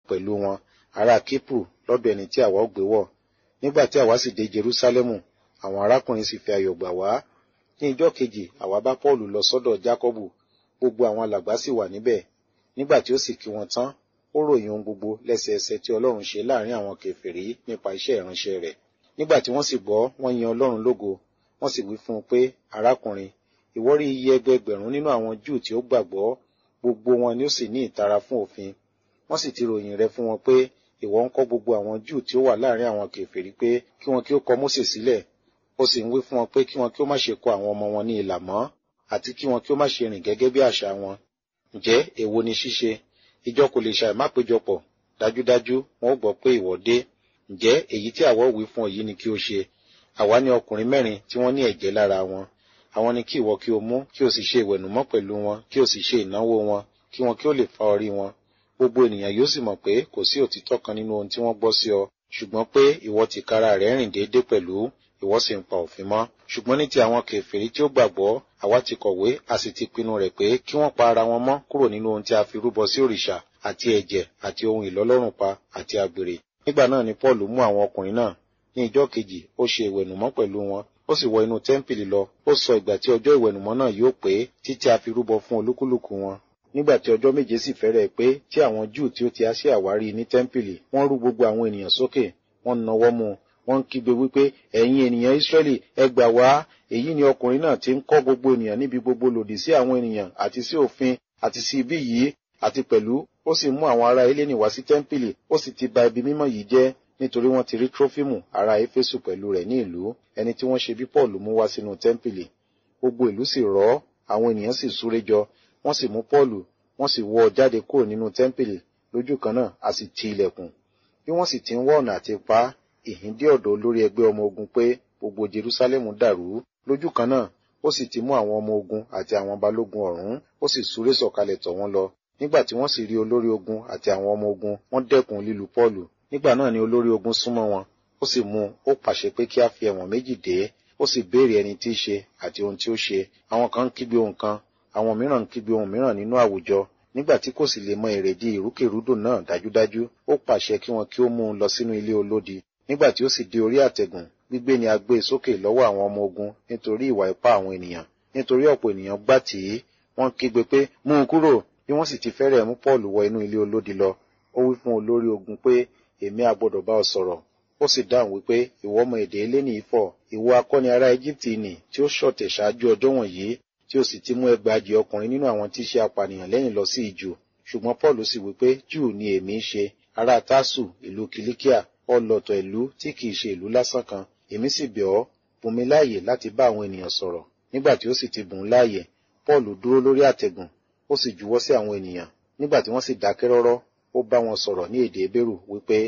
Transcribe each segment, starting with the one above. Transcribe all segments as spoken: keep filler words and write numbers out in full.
pẹ̀lú wọn ará Kípù lọ́dọ̀ ẹni tí àwa ó gbé wọ̀. Nígbà tí àwa sì dé Jerúsálẹ́mù, àwọn arákùnrin sì fi ayọ̀ gbà wá. Ní ijọ́ kejì àwa bá Pọ́ọ̀lù lọ sọ́dọ̀ Jákọ́bù, gbogbo àwọn alàgbà sì wà níbẹ̀. Nígbà tí ó sì kí wọn tán, ó ròyìn ohun gbogbo lẹ́sẹẹsẹ tí Ọlọ́run ṣe láàrin àwọn kèfèrí nípa iṣẹ́ ìránṣẹ́ rẹ̀. Nígbà tí wọ́n sì gbọ́, wọ́n yin Ọlọ́run lógo, wọ́n sì wí fún un pé, arákùnrin, ìwọ rí iye ẹgbẹẹgbẹ̀rún nínú àwọn Júù tí ó gbàgbọ́, gbogbo wọn ni ó sì ní ìtara fún òfin. Wọ́n sì ti ròyìn rẹ̀ fún wọn pé ìwọ ń kọ́ gbogbo àwọn Júù tí ó wà láàrin àwọn kèfèrí pé kí wọn kí ó kọ Mósè sílẹ̀. Ó sì ń wí fún wọn pé kí wọn kí ó má ṣe kọ àwọn ọmọ wọn ní ilà mọ́, àti kí wọn kí ó má ṣe rìn gẹ́gẹ́ bí àṣà wọn. Ǹjẹ́ èwo ni ṣíṣe? Ìjọ kò lè ṣàì má péjọpọ̀. Dájúdájú wọn ó gbọ́ pé ìwọ dé. Ǹjẹ́ èyí tí àwa wí fún ọ yìí ni kí o ṣe. Àwa ní ọkùnrin mẹ́rin tí wọ́n ní ẹ̀jẹ̀ lára wọn. Àwọn ni kí ìwọ kí o mú, kí o sì ṣe ìwẹ̀nùmọ́ pẹ̀lú wọn, kí o sì ṣe ìnáwó wọn, kí wọn kí ó lè fa orí wọn. Gbogbo ènìyàn yóò sì mọ̀ pé kò sí òtítọ́ kan nínú ohun tí wọ́n gbọ́ sí ọ, ṣùgbọ́n pé ìwọ tìkára rẹ̀ rìn déédé pẹ̀lú, ìwọ sì ń pa òfin mọ́. Ṣùgbọ́n ní ti àwọn kèfèrí tí ó gbàgbọ́, àwa ti kọ̀wé, a sì ti pinnu rẹ̀ pé kí wọ́n pa ara wọn mọ́ kúrò nínú ohun tí a fi rúbọ sí òrìṣà, àti ẹ̀jẹ̀, àti ohun ìlọ́lọ́rùn pa, àti àgbèrè. Nígbà náà ni Pọ́ọ̀lù mú àwọn ọkùnrin náà. Ní ijọ́ kejì, ó ṣe ìwẹ̀nùmọ́ pẹ̀lú wọn, ó sì wọ inú tẹ́ḿpìlì lọ, ó sọ ìgbà tí ọjọ́ ìwẹ̀nùmọ́ náà yóò pé títí a fi rúbọ fún olúkúlùkù wọn. Nígbà tí ọjọ́ méje sì fẹ́rẹ̀ pé tí àwọn Júù tí ó ti Áṣíà wá rí ní tẹ́ḿpìlì, wọ́n rú gbogbo àwọn ènìyàn sókè, wọ́n nawọ́ mú un, wọ́n ń kígbe wípé, ẹ̀yin ènìyàn Ísírẹ́lì, ẹ gbà wá, èyí ni ọkùnrin náà tí ń kọ́ gbogbo ènìyàn níbi gbogbo lòdì sí àwọn ènìyàn àti sí òfin àti sí ibí yìí, àti pẹ̀lú ó sì mú àwọn ará Hélénì wá sí tẹ́ḿpìlì, ó sì ti ba ibi mímọ́ yìí jẹ́, nítorí wọ́n ti rí Trófímù ará Éfésù pẹ̀lú rẹ̀ ní ìlú, ẹni tí wọ́n ṣe bí Pọ́ọ̀lù mú wá sínú tẹ́ḿpìlì. Gbogbo ìlú sì rọ́, àwọn ènìyàn sì súré jọ, wọ́n sì mú Pọ́ọ̀lù, wọ́n sì wọ́ ọ jáde kúrò nínú tẹ́ḿpìlì, lójú kan náà a sì ti ilẹ̀kùn. Bí wọ́n sì ti ń wá ọ̀nà àti pa á, ìhìn dé ọ̀dọ̀ olórí ẹgbẹ́ ọmọ ogun pé gbogbo Jerúsálẹ́mù dàrú. Lójú kan náà ó sì ti mú àwọn ọmọ ogun àti àwọn balógun ọ̀rún, ó sì súré sọ̀kalẹ̀ tọ̀ wọ́n lọ. Nígbà tí wọ́n sì rí olórí ogun àti àwọn ọmọ ogun, wọ́n dẹ́kun lílu Pọ́ọ̀lù. Nígbà náà ni olórí ogun súnmọ́ wọn, ó sì mú un, ó pàṣẹ pé kí a fi ẹ̀wọ̀n méjì dè é, ó sì béèrè ẹni tí í ṣe àti ohun tí ó ṣe. Àwọn kan ń kígbe ohun kan, àwọn mìíràn ń kígbe ohun mìíràn nínú àwùjọ. Nígbà tí kò sì lè mọ èrèdí ìrúkèrúdò náà dájúdájú, ó pàṣẹ kí wọn kí ó mú un lọ sínú ilé olódi. Nígbà tí ó sì dé orí àtẹ̀gùn, gbígbé ni a gbé e sókè lọ́wọ́ àwọn ọmọ ogun nítorí ìwà ipá àwọn ènìyàn. Nítorí ọ̀pọ̀ ènìyàn gbà tì í, wọ́n kígbe pé mú un kúrò. Bí wọ́n sì ti fẹ́rẹ̀ mú Pọ́ọ̀lù wọ inú ilé olódi lọ, ó wí fún olórí ogun pé èmi a gbọdọ̀ bá ọ sọ̀rọ̀. Ó sì dáhùn wípé ìwọ ọmọ èdè Hélénì fọ̀, ìwọ akọni ará Égíptì nì tí ó ṣọ̀tẹ̀ ṣáájú ọjọ́ wọ̀nyí, tí ó sì ti mú ẹgbàajì ọkùnrin nínú àwọn tí í ṣe apànìyàn lẹ́yìn lọ sí ijù. Ṣùgbọ́n Pọ́ọ̀lù sì wípé Júù ni èmi ń ṣe, ará Tásù ìlú Kìlíkíà, ọlọ̀tọ̀ ìlú tí kìí ṣe ìlú lásán kan. Èmi sì bẹ̀ ọ́, bùn mi láàyè láti bá àwọn ènìyàn sọ̀rọ̀. Nígbà tí ó sì ti bùn láàyè, Pọ́ọ̀lù dúró lórí àtẹ̀gùn, ó sì juwọ́ sí àwọn ènìyàn. Nígbà tí wọ́n sì dákẹ́ rọ́rọ́, ó bá wọn sọ̀rọ̀ ní èdè Hébérù wípé,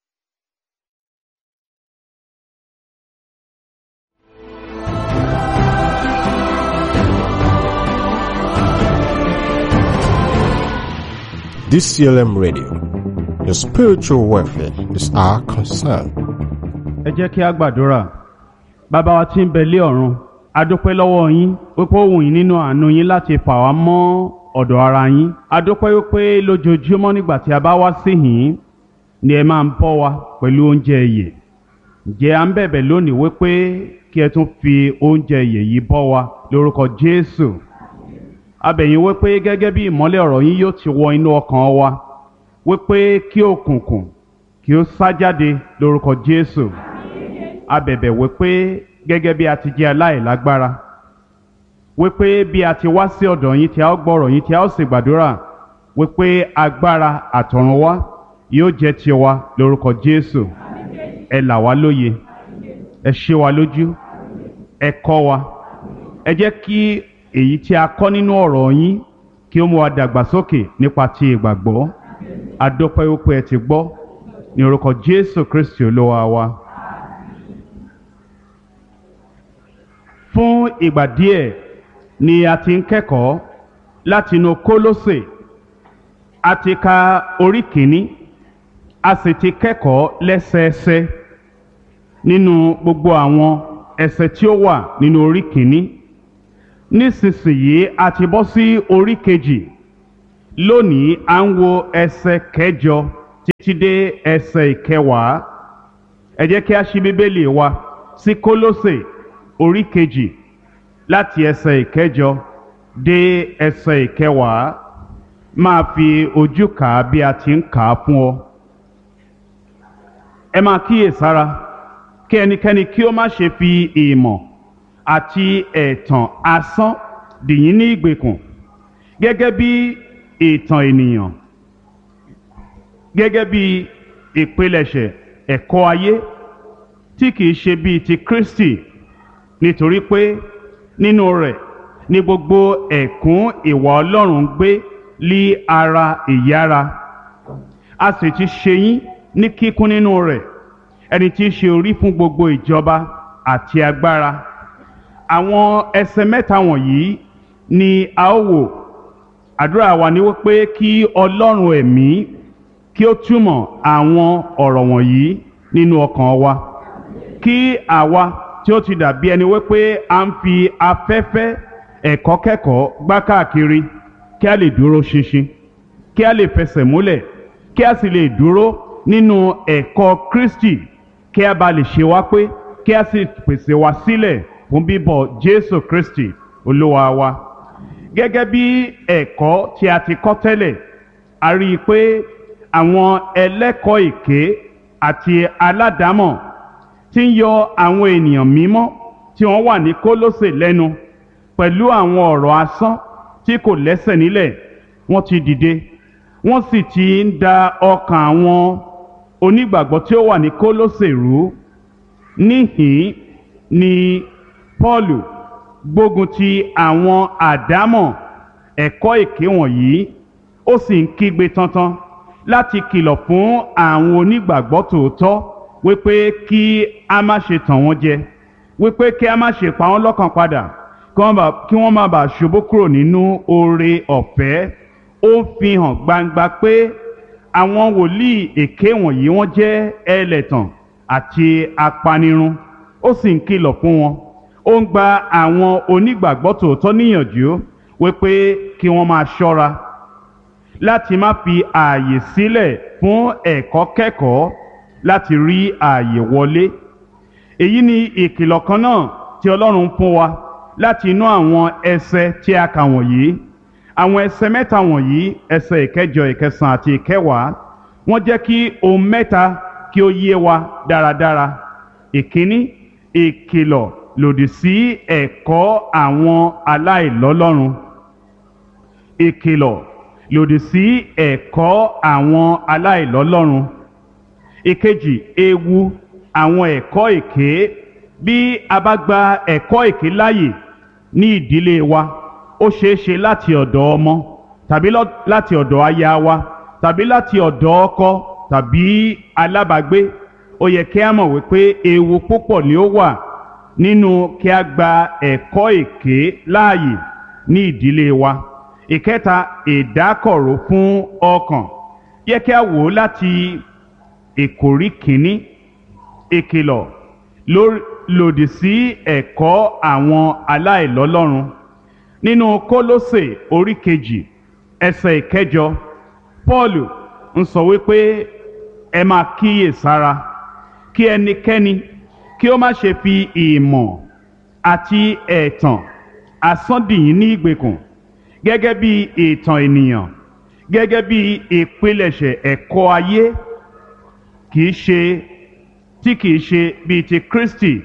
D C L M Radio, your spiritual welfare is our concern. Ẹ jẹ́ kí a gbàdúrà. Bàbá wa tí ń bẹ lé ọ̀run, a dúpẹ́ lọ́wọ́ yín wípé ó wù yín nínú àánú yín láti fà wá mọ́ ọ̀dọ̀ ara yín. A dúpẹ́ wípé lójoojúmọ́ nígbà tí a bá wá síhìn ni ẹ máa ń bọ́ wa pẹ̀lú oúnjẹ ìyè. Ǹjẹ́ à ń bẹ̀bẹ̀ lónìí wípé kí ẹ tún fi oúnjẹ ìyè yìí bọ́ wa lórúkọ Jésù. A bẹ̀ yín wípé gẹ́gẹ́ bí ìmọ́lẹ̀ ọ̀rọ̀ yín yóò ti wọ inú ọkàn wa, wípé kí òkùnkùn kí ó sá jáde lórúkọ Jésù. A bẹ̀bẹ̀ wípé gẹ́gẹ́ bí a ti jẹ́ aláìlágbára, wípé bí a ti wá sí ọ̀dọ̀ yín tí a ó gbọ́rọ̀ yín tí a ó sì gbàdúrà, wípé agbára àtọ̀run wá yóò jẹ́ tiwa lórúkọ Jésù. Ẹ là wá lóye, ẹ ṣe wa lójú, ẹ kọ́ wa, ẹ jẹ́ kí èyí tí a kọ́ nínú ọ̀rọ̀ yín kí ó mú wa dàgbàsókè nípa ti ìgbàgbọ́. A dúpẹ́ wípé ẹ ti gbọ́ ní orúkọ Jésù Kristi Olúwa wa. Fún ìgbà díẹ̀ ni a ti ń kẹ́kọ̀ọ́ látinú Kólósè. A ti ka orí kìíní, a sì ti kẹ́kọ̀ọ́ lẹ́sẹẹsẹ nínú gbogbo àwọn ẹsẹ̀ tí ó wà nínú orí kìíní. Nísinsìnyí a ti bọ́ sí orí kejì. Lónìí à ń wo ẹsẹ̀ kẹjọ títí dé ẹsẹ̀ ìkẹwàá. Ẹ jẹ́ kí a ṣí bíbélì wa sí Kólósè orí kejì láti ẹsẹ̀ ìkẹjọ dé ẹsẹ̀ ìkẹwàá. Máa fi ojú kà á bí a ti ń kà á fún ọ. Ẹ máa kíyèsára kí ẹnikẹ́ni kí ó má ṣe fi ìmọ̀ àti ẹ̀tàn asán dì yín ní ìgbèkùn gẹ́gẹ́ bí ìtàn ènìyàn, gẹ́gẹ́ bí ìpilẹ̀ṣẹ̀ ẹ̀kọ́ ayé tí kìí ṣe bíi ti Kristi, nítorí pé nínú rẹ̀ ni gbogbo ẹ̀kún ìwà Ọlọ́run gbé lí ara ìyára. A sì ti ṣe yín ní kíkún nínú rẹ̀, ẹni tí í ṣe orí fún gbogbo ìjọba àti agbára. Àwọn ẹsẹ̀ mẹ́ta wọ̀nyí ni a ó wò. Àdúrà wa ni wípé kí Ọlọ́run ẹ̀mí kí ó túmọ̀ àwọn ọ̀rọ̀ wọ̀nyí nínú ọkàn wa, kí àwa tí ó ti dàbí ẹni wípé a ń fi afẹ́fẹ́ ẹ̀kọ́ kẹ́kọ̀ọ́ gbá káàkiri, kí a lè dúró ṣinṣin, kí a lè fẹsẹ̀ múlẹ̀, kí a sì lè dúró nínú ẹ̀kọ́ Kristi, kí a bá lè ṣe wá pé, kí a sì pèsè wa sílẹ̀ fún bíbọ̀ Jésù Kristi Olúwa wa. Gẹ́gẹ́ bí ẹ̀kọ́ tí a ti kọ́ tẹ́lẹ̀, a rí i pé àwọn ẹlẹ́kọ̀ọ́ èké àti aládàámọ̀ tí ń yọ àwọn ènìyàn mímọ́ tí wọ́n wà ní Kólósè lẹ́nu pẹ̀lú àwọn ọ̀rọ̀ asán tí kò lẹ́sẹ̀ nílẹ̀, wọ́n ti dìde, wọ́n sì ti ń da ọkàn àwọn onígbàgbọ́ tí ó wà ní Kólósè rú. Níhìn ni Pọ́ọ̀lù gbógun ti àwọn àdámọ̀ ẹ̀kọ́ èké wọ̀nyí, ó sì ń kígbe tantan láti kìlọ̀ fún àwọn onígbàgbọ́ tòótọ́ wípé kí a má ṣe tàn wọ́n jẹ, wípé kí a má ṣe pa wọ́n lọ́kàn padà, kí wọ́n má bàa ṣubú kúrò nínú oore ọ̀fẹ́. Ó fi hàn gbangba pé àwọn wòlíì èké wọ̀nyí wọ́n jẹ́ ẹlẹ́tàn àti apanirun. Ó sì ń kìlọ̀ fún wọn. Ó ń gba àwọn onígbàgbọ́ tòótọ́ níyànjú wípé kí wọ́n máa ṣọ́ra láti má fi ààyè sílẹ̀ fún ẹ̀kọ́ kẹ́kọ̀ọ́ láti rí ààyè wọlé. Èyí ni ìkìlọ̀ kan náà tí Ọlọ́run fún wa láti inú àwọn ẹsẹ̀ tí a kà wọ̀nyí. Àwọn ẹsẹ̀ mẹ́ta wọ̀nyí, ẹsẹ̀ ìkẹjọ, ìkẹsàn àti ìkẹwàá, wọ́n jẹ́ kí ohun mẹ́ta kí ó yé wa dáradára. Ìkíní, ìkìlọ̀ lòdì sí ẹ̀kọ́ àwọn aláìlọ́lọ́run. Ìkìlọ̀ lòdì sí ẹ̀kọ́ àwọn aláìlọ́lọ́run. Ìkejì, ewu àwọn ẹ̀kọ́ èké. Bí a bá gba ẹ̀kọ́ èké láàyè ní ìdílé wa, ó ṣeé ṣe láti ọ̀dọ̀ ọmọ tàbí láti ọ̀dọ̀ aya wa tàbí láti ọ̀dọ̀ ọkọ tàbí alábàágbé. Ó yẹ kí a mọ̀ wípé ewu púpọ̀ ni ó wà nínú kí a gba ẹ̀kọ́ èké láàyè ní ìdílé wa. Ìkẹta, ìdákọ̀ró fún ọkàn. Yẹ kí a wò ó láti ìkórí kìíní, ìkìlọ̀ lòdì sí ẹ̀kọ́ àwọn aláìlọ́lọ́run. Nínú Kólósè orí kejì ẹsẹ̀ ìkẹjọ, Pọ́ọ̀lù ń sọ wípé ẹ máa kíyè sára kí ẹnikẹ́ni kí ó má ṣe fi ìmọ̀ àti ẹ̀tàn asán dì yín ní ìgbèkùn gẹ́gẹ́ bí ìtàn ènìyàn, gẹ́gẹ́ bí ìpilẹ̀ṣẹ̀ ẹ̀kọ́ ayé kìí ṣe tí kìí ṣe bíi ti Kristi.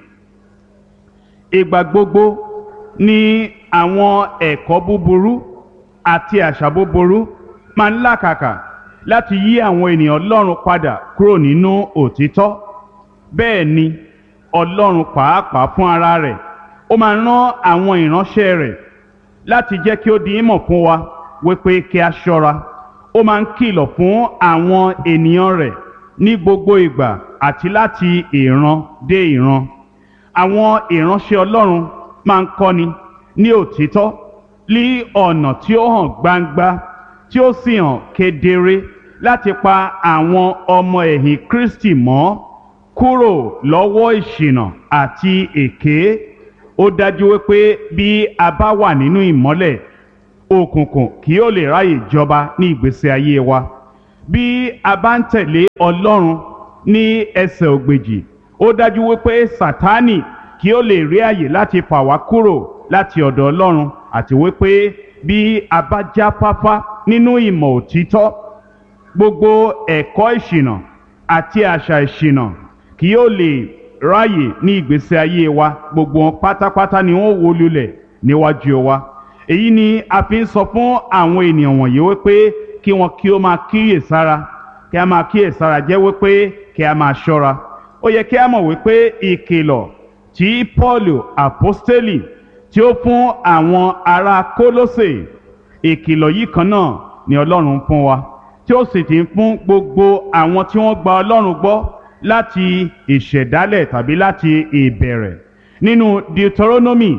Ìgbà gbogbo ni àwọn ẹ̀kọ́ búburú àti àṣà búburú máa ń làkàkà láti yí àwọn ènìyàn Ọlọ́run padà kúrò nínú òtítọ́. Bẹ́ẹ̀ ni Ọlọ́run pàápàá fún ara rẹ̀, ó máa rán àwọn ìránṣẹ́ rẹ̀ láti jẹ́ kí ó di ìmọ̀ fún wa wípé kí a ṣọ́ra. Ó máa ń kìlọ̀ fún àwọn ènìyàn rẹ̀ ní gbogbo ìgbà àti láti ìran dé ìran. Àwọn ìránṣẹ́ Ọlọ́run máa ń kọ́ni ní òtítọ́ ní ọ̀nà tí ó hàn gbangba tí ó sì hàn kedere láti pa àwọn ọmọ ẹ̀yìn Kristi mọ́ kúrò lọ́wọ́ ìṣìnà àti èké. Ó dájú wípé bí a bá wà nínú ìmọ́lẹ̀, òkùnkùn kì yóò lè ráyè jọba ní ìgbésí ayé wa. bí a bá ń tẹ̀lé Ọlọ́run ní ẹsẹ̀ ògbèjì ó dájú wípé Sátánì kí ó lè rí àyè láti fà wá kúrò láti ọ̀dọ̀ Ọlọ́run, àti wípé bí a bá jáfáfá nínú ìmọ̀ òtítọ́, gbogbo ẹ̀kọ́ ìṣìnà àti àṣà ìṣìnà kì yóò lè ráyè ní ìgbésí ayé wa. Gbogbo wọn pátápátá ni wọ́n wó lulẹ̀ níwájú wa. Èyí ni a fi ń sọ fún àwọn ènìyàn wọ̀nyí wípé kí wọn kí ó máa kíyèsára, kí a máa kíyèsára jẹ́ wípé kí a máa ṣọ́ra. Ó yẹ kí a mọ̀ wípé ìkìlọ̀ tí Pọ́ọ̀lù àpọ́stélì tí ó fún àwọn ará Kólósè, ìkìlọ̀ yìí kan náà ni Ọlọ́run fún wa, tí ó sì ti ń fún gbogbo àwọn tí wọ́n gba Ọlọ́run gbọ́ láti ìṣẹ̀dálẹ̀ tàbí láti ìbẹ̀rẹ̀. Nínú Deuteronomy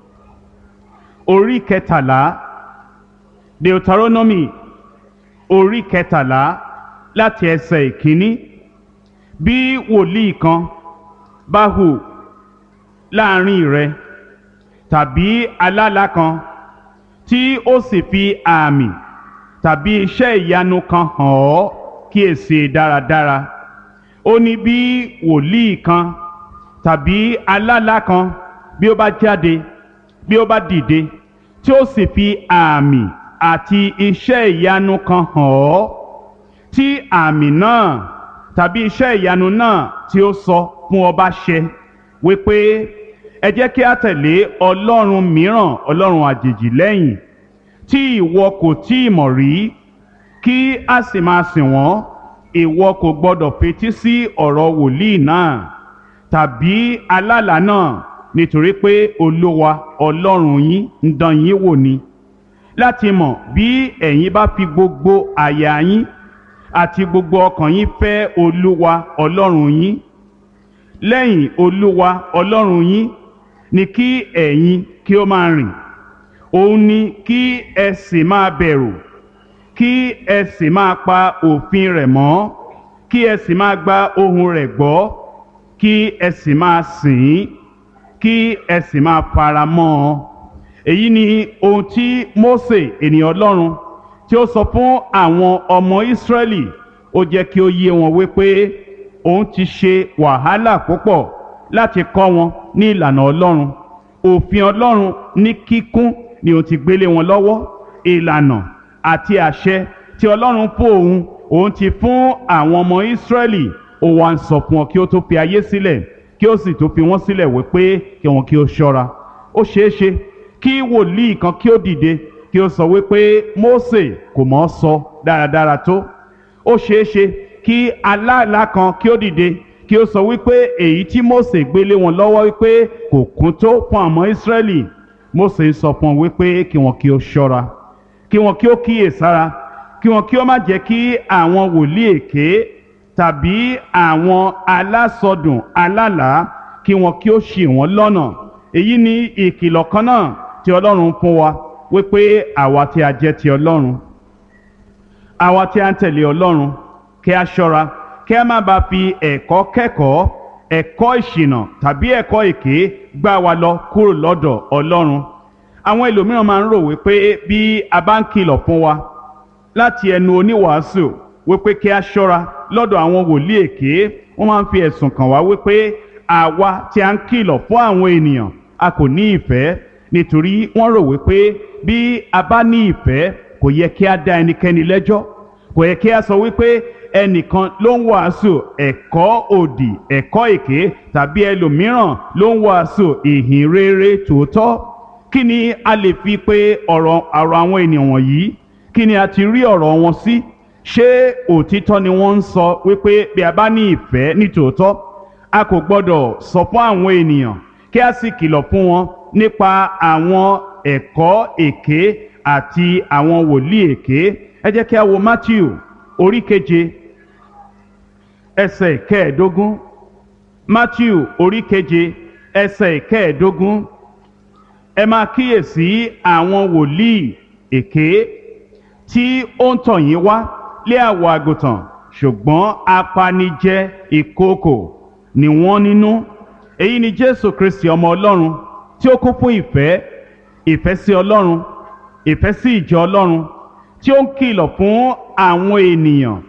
orí kẹtàlá, Deuteronomy orí kẹtàlá láti ẹsẹ̀ ìkíní: bí wòlíì kan bá hù láàrin rẹ tàbí alálà kan tí ó sì fi àmì tàbí iṣẹ́ ìyanu kan hàn ọ́, kíyèsí dáradára. Ó ní bí wòlíì kan tàbí alálà kan bí ó bá jáde, bí ó bá dìde, tí ó sì fi àmì àti iṣẹ́ ìyanu kan hàn ọ́, tí àmì náà tàbí iṣẹ́ ìyanu náà tí ó sọ fún ọ bá ṣẹ, wípé ẹ jẹ́ kí a tẹ̀lé ọlọ́run mìíràn, ọlọ́run àjèjì lẹ́yìn, tí ìwọ kò tí ì mọ̀ rí, kí a sì máa sìn wọ́n, ìwọ kò gbọdọ̀ fetí sí ọ̀rọ̀ wòlíì náà tàbí alálà náà, nítorí pé Olúwa Ọlọ́run yín ń dán yín wò ni, láti mọ̀ bí ẹ̀yin bá fi gbogbo àyà yín àti gbogbo ọkàn yín fẹ́ Olúwa Ọlọ́run yín. Lẹ́yìn Olúwa Ọlọ́run yín ni kí ẹ̀yin kí ó máa rìn, òun ni kí ẹ sì máa bẹ̀rù, kí ẹ sì máa pa òfin rẹ̀ mọ́, kí ẹ sì máa gba ohùn rẹ̀ gbọ́, kí ẹ sì máa sìn ín, kí ẹ sì máa fara mọ́ ọ. Èyí ni ohun tí Mósè ènìyàn Ọlọ́run tí ó sọ fún àwọn ọmọ Ísírẹ́lì. Ó jẹ́ kí ó yé wọn wípé òun ti ṣe wàhálà púpọ̀ láti kọ́ wọn ní ìlànà Ọlọ́run. Òfin Ọlọ́run ní kíkún ni òun ti gbélé wọn lọ́wọ́. Ìlànà àti àṣẹ tí Ọlọ́run fún òun, òun ti fún àwọn ọmọ Ísírẹ́lì. Ó wá ń sọ fún wọn kí ó tó fi ayé sílẹ̀, kí ó sì tó fi wọ́n sílẹ̀ wípé kí wọn kí ó ṣọ́ra. Ó ṣeé ṣe kí wòlíì kan kí ó dìde kí ó sọ wípé Mósè kò mọ̀ ọ́ sọ dáradára tó. Ó ṣeé ṣe kí alálà kan kí ó dìde kí ó sọ wípé èyí tí Mósè gbélé wọn lọ́wọ́ wípé kò kún tó fún àwọn Ísírẹ́lì. Mósè ń sọ fún wọn wípé kí wọn kí ó ṣọ́ra, kí wọn kí ó kíyèsára, kí wọn kí ó má jẹ́ kí àwọn wòlíì èké tàbí àwọn alásọdùn alálàá kí wọn kí ó ṣì wọ́n lọ́nà. Èyí ni ìkìlọ̀ kan náà tí Ọlọ́run fún wa wípé àwa tí a jẹ́ ti Ọlọ́run, àwa tí a ń tẹ̀lé Ọlọ́run, kí a ṣọ́ra kí a má bàa fi ẹ̀kọ́ kẹ́kọ̀ọ́, ẹ̀kọ́ ìṣìnà tàbí ẹ̀kọ́ èké gbá wa lọ kúrò lọ́dọ̀ Ọlọ́run. Àwọn ẹlòmíràn máa ń rò wípé bí a bá ń kìlọ̀ fún wa láti ẹnu oníwàásù wípé kí a ṣọ́ra lọ́dọ̀ àwọn wòlíì èké, wọ́n máa ń fi ẹ̀sùn kàn wá wípé àwa tí a ń kìlọ̀ fún àwọn ènìyàn a kò ní ìfẹ́, nítorí wọ́n rò wípé bí a bá ní ìfẹ́ kò yẹ kí a dá ẹnikẹ́ni lẹ́jọ́, kò yẹ kí a sọ wípé ẹnìkan ló ń wàásù ẹ̀kọ́ òdì, ẹ̀kọ́ èké, tàbí ẹlòmíràn ló ń wàásù ìhìn rere tòótọ́. Kí ni a lè fi pé ọ̀rọ̀ àwọn ènìyàn wọ̀nyí? Kí ni a ti rí ọ̀rọ̀ wọn sí? Ṣé òtítọ́ ni wọ́n ń sọ wípé bí a bá ní ìfẹ́ ní tòótọ́, a kò gbọ́dọ̀ sọ fún àwọn ènìyàn kí a sì kìlọ̀ fún wọn nípa àwọn ẹ̀kọ́ èké àti àwọn wòlíì èké? Ẹ jẹ́ kí a wo Mátíù orí keje ẹsẹ̀ kẹẹ̀ẹ́dógún. Mátíù orí keje ẹsẹ̀ kẹẹ̀ẹ́dógún. Ẹ máa kíyèsí àwọn wòlíì èké tí ó ń tọ̀ yín wá lé àwọ̀ àgùntàn, ṣùgbọ́n apanijẹ ìkookò ni wọ́n nínú. Èyí ni Jésù Kristi ọmọ Ọlọ́run tí ó kún fún ìfẹ́, ìfẹ́ sí Ọlọ́run, ìfẹ́ sí ìjọ Ọlọ́run, tí ó ń kìlọ̀ fún àwọn ènìyàn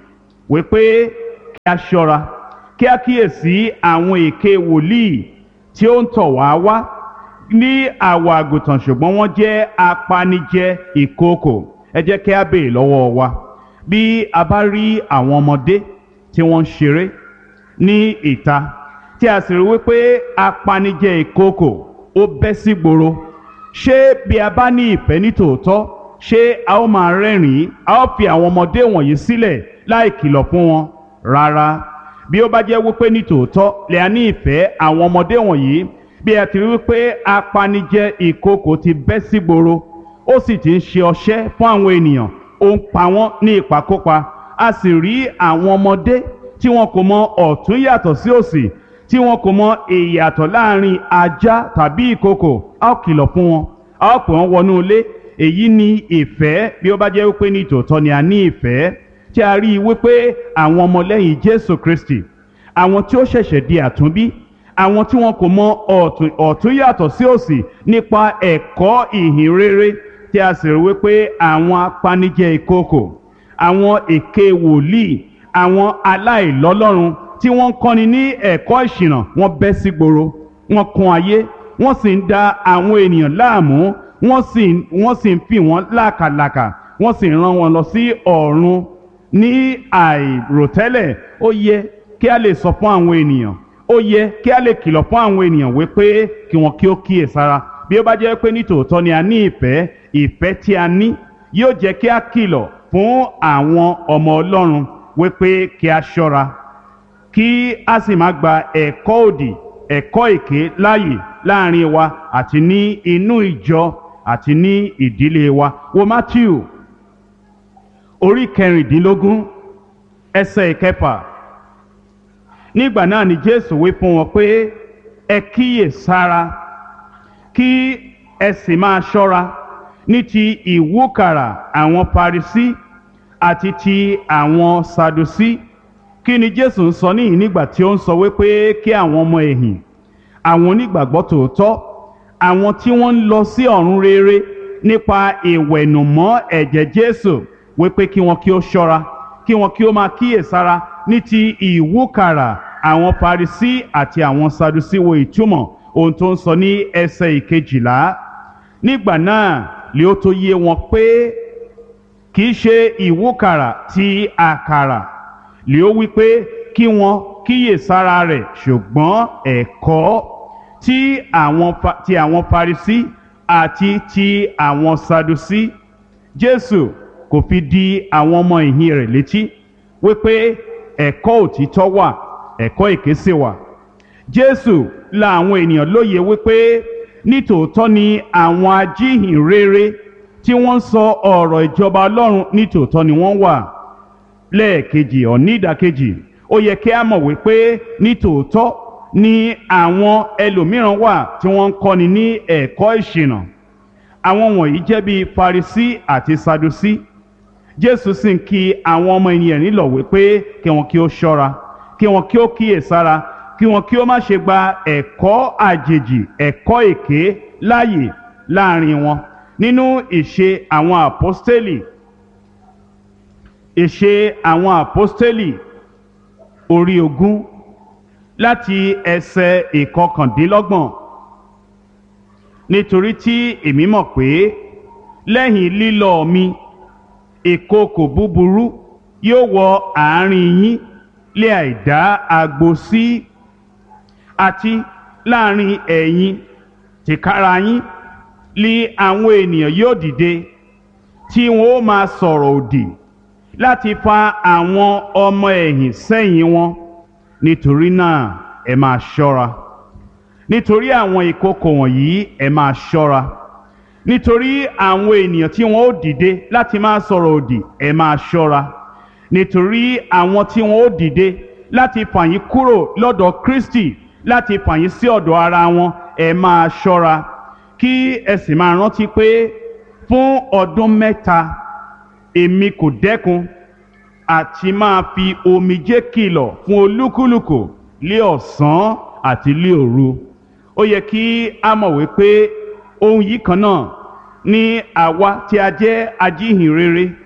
wípé kí a ṣọ́ra kí a kíyèsí àwọn èké wòlíì tí ó ń tọ̀ wá wá ní àwọ̀ àgùntàn ṣùgbọ́n wọ́n jẹ́ apanijẹ ìkookò. Ẹ jẹ́ kí a béèrè lọ́wọ́ wa bí a bá rí àwọn ọmọdé tí wọ́n ń ṣeré ní ìta tí a sì rí wípé apanijẹ ìkookò ó bẹ́ sí gboro, ṣé bí a bá ní ìfẹ́ ní tòótọ́ ṣé a ó máa rẹ́rìn-ín, a ó fi àwọn ọmọdé wọ̀nyí sílẹ̀ láì kìlọ̀ fún wọn? Rárá. Bí ó bá jẹ́ wípé ní tòótọ́ lè a ní ìfẹ́ àwọn ọmọdé wọ̀nyí, bí a ti rí wípé apanijẹ ìkookò ti bẹ́ sí gboro, ó sì ti ń ṣe ọṣẹ́ fún àwọn ènìyàn, ó ń pa wọ́n ní ìpakópa, a sì rí àwọn ọmọdé tí wọn kò mọ ọ̀tún yàtọ̀ sí òsì, tí wọn kò mọ ìyàtọ̀ láàrin ajá tàbí ìkookò, a ó kìlọ̀ fún wọn, a ó pè wọ́n wọnú ilé. Èyí ni ìfẹ́. Bí ó bá jẹ́ wípé ní tòótọ́ ni a ní ìfẹ́, tí a rí i wípé àwọn ọmọlẹ́yìn Jésù Kristi, àwọn tí ó ṣẹ̀ṣẹ̀ di àtúnbí, àwọn tí wọn kò mọ ọ̀tún ọ̀tún yàtọ̀ sí òsì nípa ẹ̀kọ́ ìhìn rere, tí a sì rí wípé àwọn apanijẹ ìkookò, àwọn èké wòlíì, àwọn aláìlọ́lọ́run tí wọ́n ń kọ́ni ní ẹ̀kọ́ ìṣìnà, wọ́n bẹ́ sí gboro, wọ́n kún ayé, wọ́n sì ń da àwọn ènìyàn láàmú, wọ́n sì wọ́n sì ń fi wọ́n lákàlàkà, wọ́n sì ń rán wọn lọ sí ọ̀run ní àìròtẹ́lẹ̀. Ó yẹ kí a lè sọ fún àwọn ènìyàn, ó yẹ kí a lè kìlọ̀ fún àwọn ènìyàn wípé kí wọn kí ó kíyèsára. Bí ó bá jẹ́ pé ní tòótọ́ ni a ní ìfẹ́, ìfẹ́ tí a ní yóò jẹ́ kí a kìlọ̀ fún àwọn ọmọ Ọlọ́run wípé kí a ṣọ́ra, kí a sì má gba ẹ̀kọ́ òdì, ẹ̀kọ́ èké láàyè láàrin wa àti ní inú ìjọ àti ní ìdílé wa. Wo Mátíù orí kẹrìndínlógún ẹsẹ̀ ìkẹfà. Nígbà náà ni Jésù wí fún wọn pé ẹ kíyè sára kí ẹ sì máa ṣọ́ra ní ti ìwúkàrà àwọn Farisí àti ti àwọn Sadusí. Kí ni Jésù ń sọ níyìn nígbà tí ó ń sọ wípé kí àwọn ọmọ ẹ̀yìn, àwọn onígbàgbọ́ tòótọ́, àwọn tí wọ́n ń lọ sí ọ̀run rere nípa ìwẹ̀nùmọ́ ẹ̀jẹ̀ Jésù, wípé kí wọn kí ó ṣọ́ra, kí wọn kí ó máa kíyèsára ní ti ìwúkàrà àwọn Farisí àti àwọn Sadusí. Wo ìtumọ̀ ohun tó ń sọ ní ẹsẹ̀ ìkejìlá. Nígbà náà lè ó tó yé wọn pé kì í ṣe ìwúkàrà ti àkàrà lè ó wí pé kí wọn kíyèsára rẹ̀, ṣùgbọ́n ẹ̀kọ́ tí àwọn ti àwọn Farisí àti ti àwọn Sadusí. Jésù kò fi di àwọn ọmọ ìhìn rẹ̀ létí wípé ẹ̀kọ́ òtítọ́ wà, ẹ̀kọ́ èké sì wà. Jésù là àwọn ènìyàn lóye wípé nítòótọ́ ni àwọn ajíhìn rere tí wọ́n ń sọ ọ̀rọ̀ ìjọba Ọlọ́run, nítòótọ́ ni wọ́n wà. Lẹ́ẹ̀kejì ọ̀ní ìdàkejì, ó yẹ kí a mọ̀ wípé nítòótọ́ ni àwọn ẹlòmíràn wà tí wọ́n ń kọ́ni ní ẹ̀kọ́ ìṣìnà. Àwọn wọ̀nyí jẹ́ bíi Farisí àti Sadusí. Jésù sì ń kí àwọn ọmọ ènìyàn nílọ̀ wípé kí wọn kí ó ṣọ́ra, kí wọn kí ó kíyèsára, kí wọn kí ó má ṣe gba ẹ̀kọ́ àjèjì, ẹ̀kọ́ èké láàyè láàrin wọn. Nínú ìṣe àwọn àpọ́stélì, ìṣe àwọn àpọ́stélì orí ogún láti ẹsẹ̀ ìkọkàndínlọ́gbọ̀n. Nítorí tí èmi mọ̀ pé lẹ́yìn lílọ mi, ìkookò búburú yóò wọ àárín yín lé àìdá agbo sí, àti láàrin ẹ̀yin tìkára yín lé àwọn ènìyàn yóò dìde tí wọn ó máa sọ̀rọ̀ òdì láti fa àwọn ọmọ ẹ̀yìn sẹ́yìn wọn. Nítorí náà ẹ máa ṣọ́ra, nítorí àwọn ìkookò wọ̀nyí ẹ máa ṣọ́ra, nítorí àwọn ènìyàn tí wọn ó dìde láti máa sọ̀rọ̀ òdì ẹ máa ṣọ́ra, nítorí àwọn tí wọn ó dìde láti fà yín kúrò lọ́dọ̀ Kristi, láti fà yín sí ọ̀dọ̀ ara wọn ẹ máa ṣọ́ra. Kí ẹ sì máa rántí pé fún ọdún mẹ́ta èmi kò dẹ́kun àti máa fi omijé kìlọ̀ fún olúkúlùkù lé ọ̀sán àti lé òru. Ó yẹ kí a mọ̀ wípé ohun yìí kan náà ni àwa tí a jẹ́ ajíhìn rere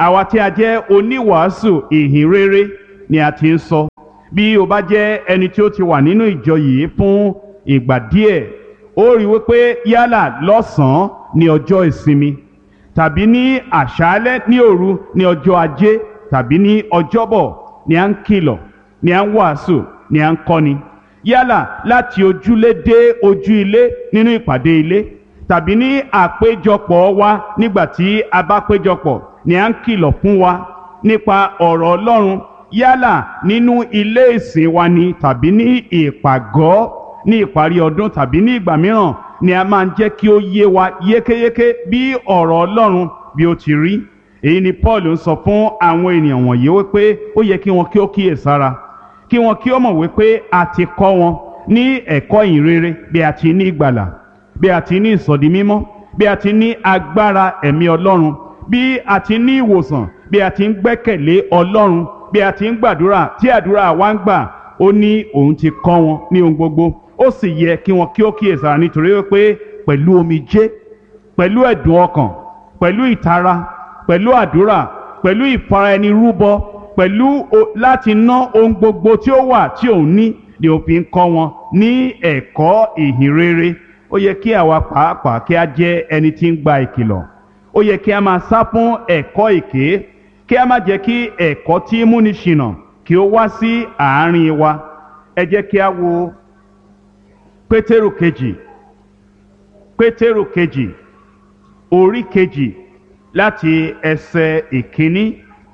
àwa tí a jẹ́ oníwàásù ìhìn rere ni a ti ń sọ. Bí o bá jẹ́ ẹni tí ó ti wà nínú ìjọ yìí fún ìgbà díẹ̀, ó rí wípé yálà lọ́sàn-án ní ọjọ́ ìsinmi, tàbí ní àṣálẹ́ ní òru ní ọjọ́ ajé, tàbí ní ọjọ́bọ̀ ni à ń kìlọ̀, ni à ń wàásù, ni à ń kọ́ni. Yálà láti ojúlé dé ojú ilé nínú ìpàdé ilé, tàbí ní àpéjọpọ̀ wa nígbà tí a bá péjọpọ̀ ni à ń kìlọ̀ fún wa nípa ọ̀rọ̀ Ọlọ́run. Yálà nínú ilé ìsìn wa ni tàbí ní ìpàgọ́ ní ìparí ọdún tàbí ní ìgbà mìíràn ni a máa ń jẹ́ kí ó yé wa yékéyéké bí ọ̀rọ̀ Ọlọ́run bí ó ti rí. Èyí ni Paul ń sọ fún àwọn ènìyàn wọ̀nyí wípé ó yẹ kí wọn kí ó kíyèsára, kí wọn kí ó mọ̀ wípé a ti kọ́ wọn ní ẹ̀kọ́ ìhìnrere bí a ti ní ìgbàlà, bí a ti ní ìsọ̀dí mímọ́, bí a ti ní agbára ẹ̀mí Ọlọ́run, bí a ti ní ìwòsàn, bí a ti ń gbẹ́kẹ̀lé Ọlọ́run, bí a ti ń gbàdúrà tí àdúrà wa ń gbà. Ó ní òun ti kọ́ wọn ní ohun gbogbo. Ó sì yẹ kí wọn kí ó kíyèsára nítorí wípé pẹ̀lú omijé, pẹ̀lú ẹ̀dùn ọkàn, pẹ̀lú ìtara, pẹ̀lú àdúrà, pẹ̀lú ìfara-ẹni-rúbọ, pẹ̀lú láti ná ohun gbogbo tí ó wà tí òun ní ni ó fi ń kọ́ wọn ní ẹ̀kọ́ ìhìnrere. Ó yẹ kí àwa pàápàá kí a jẹ́ ẹni tí ń gba ìkìlọ̀. Ó yẹ kí a máa sá fún ẹ̀kọ́ èké, kí a má jẹ́ kí ẹ̀kọ́ tí múni ṣìnà kí ó wá sí àárín wa. Ẹ jẹ́ kí a wo Pétérù kejì, Pétérù kejì, orí kejì láti ẹsẹ̀ ìkíní.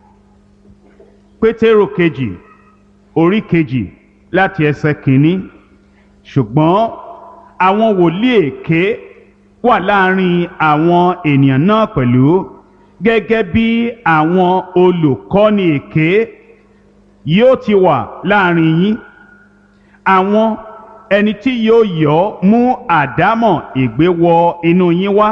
Pétérù kejì, orí kejì láti ẹsẹ̀ kìíní. Ṣùgbọ́n àwọn wòlíì èké wà láàrin àwọn ènìyàn náà pẹ̀lú, gẹ́gẹ́ bí àwọn olùkọ́ni èké yóò ti wà láàrin yín. Àwọn ẹni tí yóò yọ́ mú àdámọ̀ ègbé wọ inú yín wá,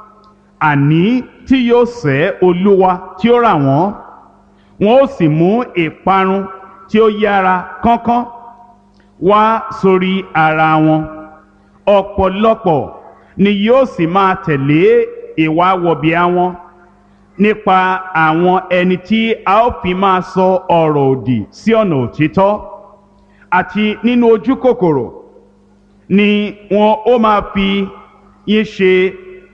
àní tí yóò sẹ́ Olúwa tí ó rà wọ́n, wọn ó sì mú ìparun tí ó yára kánkán wá sórí ara wọn. Ọ̀pọ̀lọpọ̀ ni yóò sì máa tẹ̀lé ìwà wọ̀bìà wọn nípa àwọn ẹni tí a ó fi máa sọ ọ̀rọ̀ òdì sí ọ̀nà òtítọ́, àti nínú ojú kòkòrò ni wọn ó máa fi yín ṣe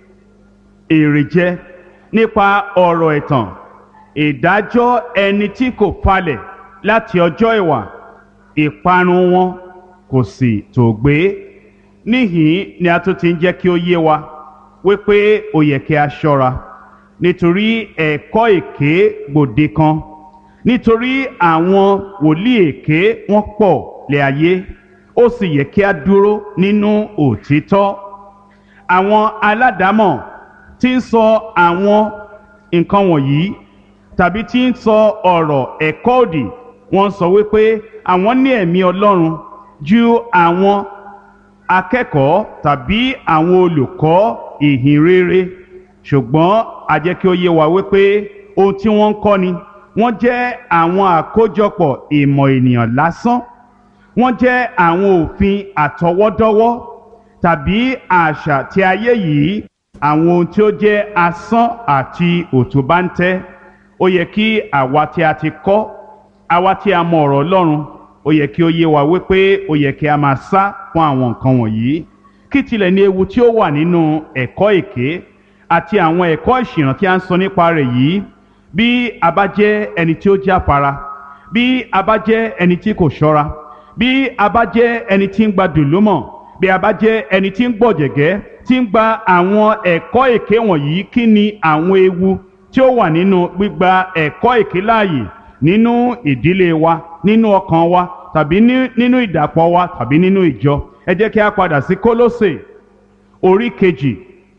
èrè jẹ nípa ọ̀rọ̀ ẹ̀tàn. Ìdájọ́ ẹni tí kò falẹ̀ láti ọjọ́ ìwà, ìparun wọn kò sì tòògbé. Níhìn ni a tún ti ń jẹ́ kí ó yé wa wípé ó yẹ kí a ṣọ́ra nítorí ẹ̀kọ́ èké gbòde kan, nítorí àwọn wòlíì èké wọ́n pọ̀ lé ayé. Ó sì yẹ kí a dúró nínú òtítọ́. Àwọn aládàámọ̀ tí ń sọ àwọn nǹkan wọ̀nyí tàbí tí ń sọ ọ̀rọ̀ ẹ̀kọ́ òdì, wọ́n sọ wípé àwọn ní ẹ̀mí Ọlọ́run ju àwọn akẹ́kọ̀ọ́ tàbí àwọn olùkọ́ ìhìnrere. Ṣùgbọ́n a jẹ́ kí ó yé wa wípé ohun tí wọ́n ń kọ́ ni wọ́n jẹ́ àwọn àkójọpọ̀ ìmọ̀ ènìyàn lásán. Wọ́n jẹ́ àwọn òfin àtọwọ́dọ́wọ́ tàbí àṣà tí ayé yìí, àwọn ohun tí ó jẹ́ asán àti òtúbáńtẹ́. Ó yẹ kí àwa tí a ti kọ́, àwa tí a mọ ọ̀rọ̀ Ọlọ́run, ó yẹ kí ó yé wa wípé ó yẹ kí a máa sá fún àwọn nǹkan wọ̀nyí. Kí tilẹ̀ ní ewu tí ó wà nínú ẹ̀kọ́ èké àti àwọn ẹ̀kọ́ ìṣìnà tí a ń sọ nípa rẹ̀ yìí, bí a bá jẹ́ ẹni tí ó jáfara, bí a bá jẹ́ ẹni tí kò ṣọ́ra, bí a bá jẹ́ ẹni tí ń gba dùlúmọ̀, bí a bá jẹ́ ẹni tí ń gbọ̀jẹ̀gẹ́, tí ń gba àwọn ẹ̀kọ́ èké wọ̀nyí, kí ni àwọn ewu tí ó wà nínú gbígba ẹ̀kọ́ èké láàyè nínú ìdílé wa, nínú ọkàn wa, tàbí nínú ìdàpọ̀ wa, tàbí nínú ìjọ? Ẹ jẹ́ kí a padà sí Kólósè orí kejì.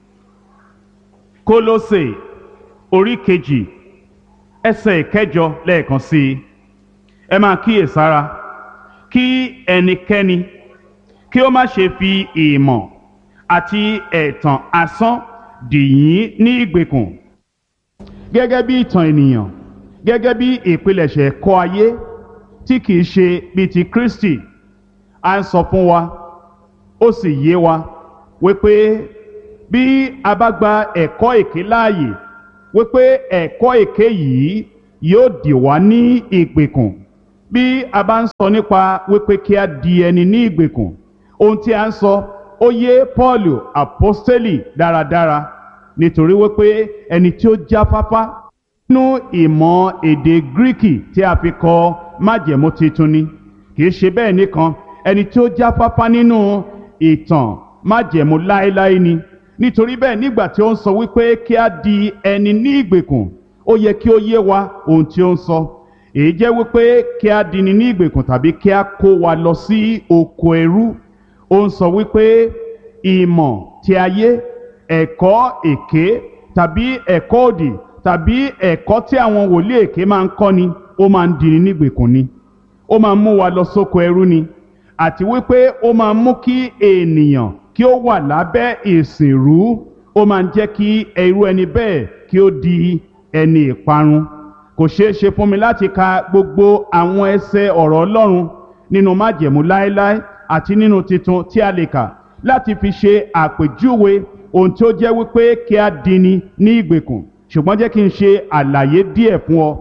Kólósè orí kejì ẹsẹ̀ ìkẹjọ lẹ́ẹ̀kan sí i. Ẹ máa kíyèsára kí ẹnikẹ́ni kí ó má ṣe fi ìmọ̀ àti ẹ̀tàn asán dì yín ní ìgbèkùn, gẹ́gẹ́ bí ìtàn ènìyàn, gẹ́gẹ́ bí ìpilẹ̀ṣẹ̀ ẹ̀kọ́ ayé tí kìí ṣe bí ti Kristi. À ń sọ fún wa, ó sì yé wa wípé bí a bá gba ẹ̀kọ́ èké láàyè wípé ẹ̀kọ́ èké yìí yóò dì wá ní ìgbèkùn. Bí a bá ń sọ nípa wípé kí a di ẹni ní ìgbèkùn, ohun tí a ń sọ ó yé Pọ́ọ̀lù àpọ́stélì dáradára, nítorí wípé ẹni tí ó jáfáfá nínú ìmọ̀ èdè Gíríkì tí a fi kọ májẹ̀mú titun ni. Kì í ṣe bẹ́ẹ̀ nìkan, ẹni tí ó jáfáfá nínú ìtàn májẹ̀mú láéláé ni. Nítorí bẹ́ẹ̀ nígbà tí ó ń sọ wípé kí a di ẹni ní ìgbèkùn, ó yẹ kí ó yé wa ohun tí ó ń sọ. Èyí jẹ́ wípé kí a di ni ní ìgbèkùn tàbí kí a kó wa lọ sí oko ẹrú. Ó ń sọ wípé ìmọ̀ tí ayé, ẹ̀kọ́ èké tàbí ẹ̀kọ́ òdì tàbí ẹ̀kọ́ tí àwọn wòlíì èké máa ń kọ́ ni, ó máa ń di ni ní ìgbèkùn ni. Ó máa ń mú wa lọ sóko ẹrú ni. Àti wípé ó máa ń mú kí ènìyàn kí ó wà lábẹ́ ìsìnrú. Ó máa ń jẹ́ kí irú ẹni bẹ́ẹ̀ kí ó di ẹni ìparun. Kò ṣeé ṣe fún mi láti ka gbogbo àwọn ẹsẹ̀ ọ̀rọ̀ Ọlọ́run nínú májẹ̀mú láéláé àti nínú titun tí a lè kà láti fi ṣe àpèjúwe ohun tí ó jẹ́ wípé kí a dini ní ìgbèkùn. Ṣùgbọ́n jẹ́ kí n ṣe àlàyé díẹ̀ fún ọ.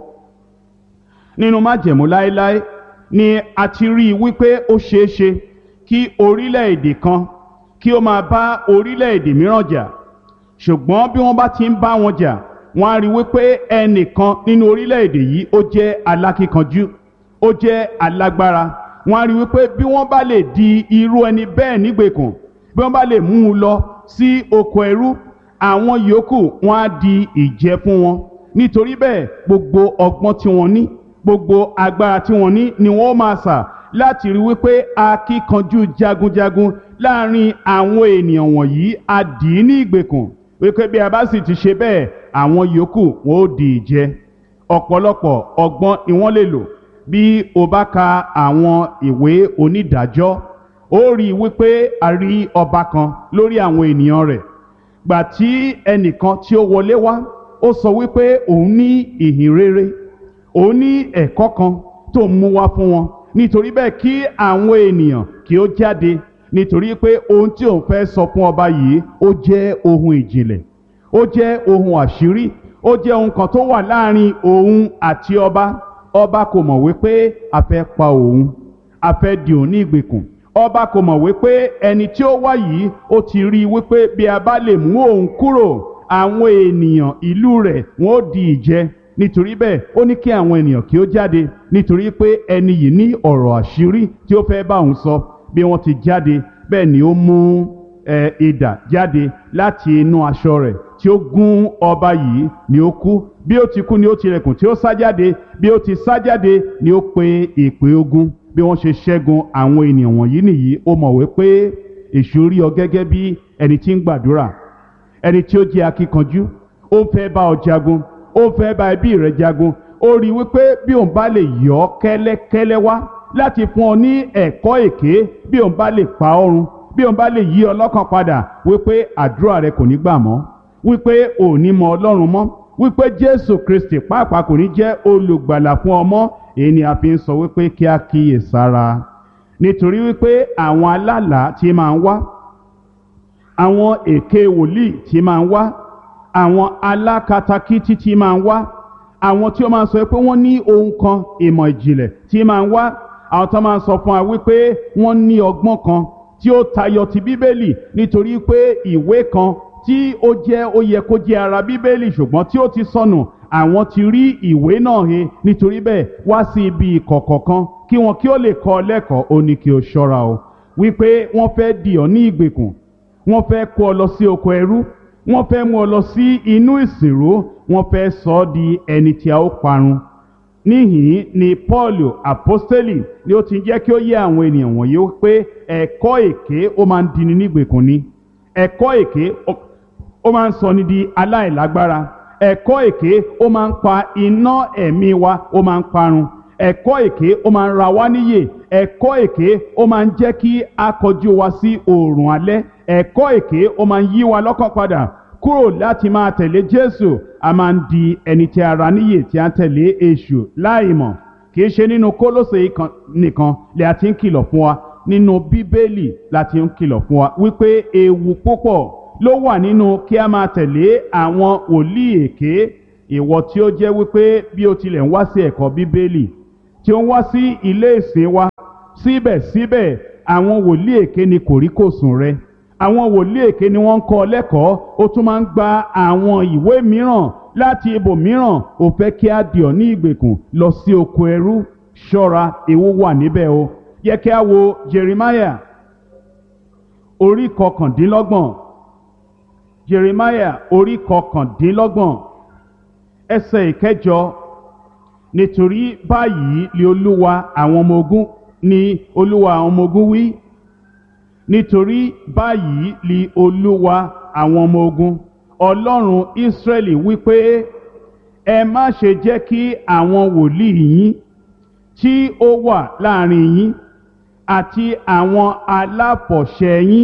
Nínú májẹ̀mú láéláé ni a ti rí i wípé ó ṣeé ṣe kí orílẹ̀-èdè kan kí ó máa bá orílẹ̀-èdè mìíràn jà. Ṣùgbọ́n bí wọ́n bá ti ń bá wọn jà, wọ́n á rí wípé ẹnìkan nínú orílẹ̀-èdè yìí ó jẹ́ alákíkanjú, ó jẹ́ alágbára. Wọ́n á rí wípé bí wọ́n bá lè di irú ẹni bẹ́ẹ̀ nígbèkùn, bí wọ́n bá lè mú un lọ sí oko ẹrú, àwọn yòókù wọ́n á di ìjẹ fún wọn. Nítorí bẹ́ẹ̀ gbogbo ọgbọ́n tí wọ́n ní, gbogbo agbára tí wọ́n ní ni wọ́n máa sà láti rí wípé akíkanjú jagunjagun láàrin àwọn ènìyàn wọ̀nyí á dì í ní ìgbèkùn. Wípé bí a bá sì ti ṣe bẹ́ẹ̀, àwọn yòókù wọn ó di ìjẹ. Ọ̀pọ̀lọpọ̀ ọgbọ́n ni wọ́n lè lò. Bí o bá ka àwọn ìwé onídàájọ́, ó rí i wípé a rí ọba kan lórí àwọn ènìyàn rẹ̀. Gbà tí ẹnìkan tí ó wọlé wá, ó sọ wípé òun ní ìhìn rere, òun ní ẹ̀kọ́ kan tó mú wá fún wọn. Nítorí bẹ́ẹ̀ kí àwọn ènìyàn kí ó jáde, nítorí pé ohun tí òun fẹ́ sọ fún ọba yìí ó jẹ́ ohun ìjìnlẹ̀, ó jẹ́ ohun àṣírí, ó jẹ́ ohun kan tó wà láàrin òun àti ọba. Ọba kò mọ̀ wípé a fẹ́ pa òun, a fẹ́ dì òun ní ìgbèkùn. Ọba kò mọ̀ wípé ẹni tí ó wá yìí ó ti rí i wípé bí a bá lè mú òun kúrò, àwọn ènìyàn ìlú rẹ̀ wọ́n ó di ìjẹ. Nítorí bẹ́ẹ̀ ó ní kí àwọn ènìyàn kí ó jáde, nítorí pé ẹni yìí ní ọ̀rọ̀ àṣírí tí ó fẹ́ bá òun sọ. Bí wọ́n ti jáde, bẹ́ẹ̀ ni ó mú ẹ idà jáde láti inú aṣọ rẹ̀ tí ó gún ọba yìí, ni ó kú. Bí ó ti kú ni ó tilẹ̀kùn tí ó sá jáde. Bí ó ti sá jáde ni ó pe ìpè ogun. Bí wọ́n ṣe ṣẹ́gun àwọn ènìyàn wọ̀nyí nìyí. Ó mọ̀ wípé èṣù rí ọ gẹ́gẹ́ bí ẹni tí ń gbàdúrà, ẹni tí ó jẹ́ akíkanjú. Ó ń fẹ́ bá ọ jagun, ó ń fẹ́ bá ẹbí rẹ jagun. Ó rí i wípé bí òun bá lè yọ ọ́ kẹ́lẹ́kẹ́lẹ́ wá láti fún ọ ní ẹ̀kọ́ èké, bí òun bá lè pa ọ́ run, bí òun bá lè yí ọ lọ́kàn padà, wípé àdúrà rẹ kò ní gbà mọ́, wípé ò ní mọ Ọlọ́run mọ́, wípé Jésù Kristi pàápàá kò ní jẹ́ olùgbàlà fún ọ mọ́. Èyí ni a fi ń sọ wípé kí a kíyè sára. Nítorí wípé àwọn alálàá tí máa ń wá, àwọn èké wòlíì tí máa ń wá, àwọn alákatakítí tí máa ń wá, àwọn tí ó máa ń sọ pé wọ́n ní ohun kan ìmọ̀ ìjìnlẹ̀ tí máa ń wá, àwọn tó máa ń sọ fún wa wípé wọ́n ní ọgbọ́n kan tí ó tayọ ti Bíbélì, nítorí pé ìwé kan tí ó jẹ́ ó yẹ kó jẹ́ ara Bíbélì ṣùgbọ́n tí ó ti sọnù, àwọn ti rí ìwé náà he. Nítorí bẹ́ẹ̀ wá sí ibi ìkọ̀kọ̀ kan kí wọn kí ó lè kọ́ ọ lẹ́kọ̀ọ́. Ó ní kí o ṣọ́ra o, wípé wọ́n fẹ́ dì ọ́ ní ìgbèkùn, wọ́n fẹ́ kó ọ lọ sí oko ẹrú, wọ́n fẹ́ mú ọ lọ sí inú ìsìnrú, wọ́n fẹ́ sọ ọ́ di ẹni tí a ó parun. Níhìn ni Pọ́ọ̀lù àpọ́stélì ni ó ti jẹ́ kí ó yé àwọn ènìyàn wọ̀nyí pé ẹ̀kọ́ èké ó máa ń dini ní ìgbèkùn ni. Ẹ̀kọ́ èké ó máa ń sọ ni di aláìlágbára. Ẹ̀kọ́ èké ó máa ń pa iná ẹ̀mí wa, ó máa ń parun. Ẹ̀kọ́ èké ó máa ń ra wá níyè. Ẹ̀kọ́ èké ó máa ń jẹ́ kí a kọjú wa sí oòrùn alẹ́. Ẹ̀kọ́ èké ó máa ń yí wa lọ́kàn padà kúrò láti máa tẹ̀lé Jésù. A máa ń di ẹni tí a ra níyè tí a ń tẹ̀lé èṣù láìmọ̀. Kì í ṣe nínú Kólósè nìkan lè a ti ń kìlọ̀ fún wa, nínú Bíbélì la ti ń kìlọ̀ fún wa wípé ewu púpọ̀ ló wà nínú kí a máa tẹ̀lé àwọn wòlíì èké, ìwọ tí ó jẹ́ wípé bí o tilẹ̀ ń wá sí ẹ̀kọ́ bíbélì tí ó ń wá sí ilé ìsìn wa síbẹ̀síbẹ̀ àwọn wòlíì èké ni kòríkòsùn rẹ, àwọn wòlíì èké ni wọ́n ń kọ́ ọ lẹ́kọ̀ọ́, ó tún máa ń gba àwọn ìwé mìíràn láti ibòmíràn, ó fẹ́ kí á dì ọ́ ní ìgbèkùn lọ sí oko ẹrú. Ṣọ́ra, ewu wà níbẹ̀ o. Yẹ kí á wo Jeremiah orí kọkàndínlọ́gbọ̀n, Jeremiah orí kọkàndínlọ́gbọ̀n ẹsẹ̀ ìkẹjọ. Nítorí báyìí ni olúwa àwọn ọmọ ogun ni olúwa àwọn ọmọ ogun wí, nítorí báyìí ni olúwa àwọn ọmọ ogun ọlọ́run Ísírẹ́lì wípé ẹ má ṣe jẹ́ kí àwọn wòlíì yín tí ó wà láàrin yín àti àwọn aláfọ̀ṣẹ yín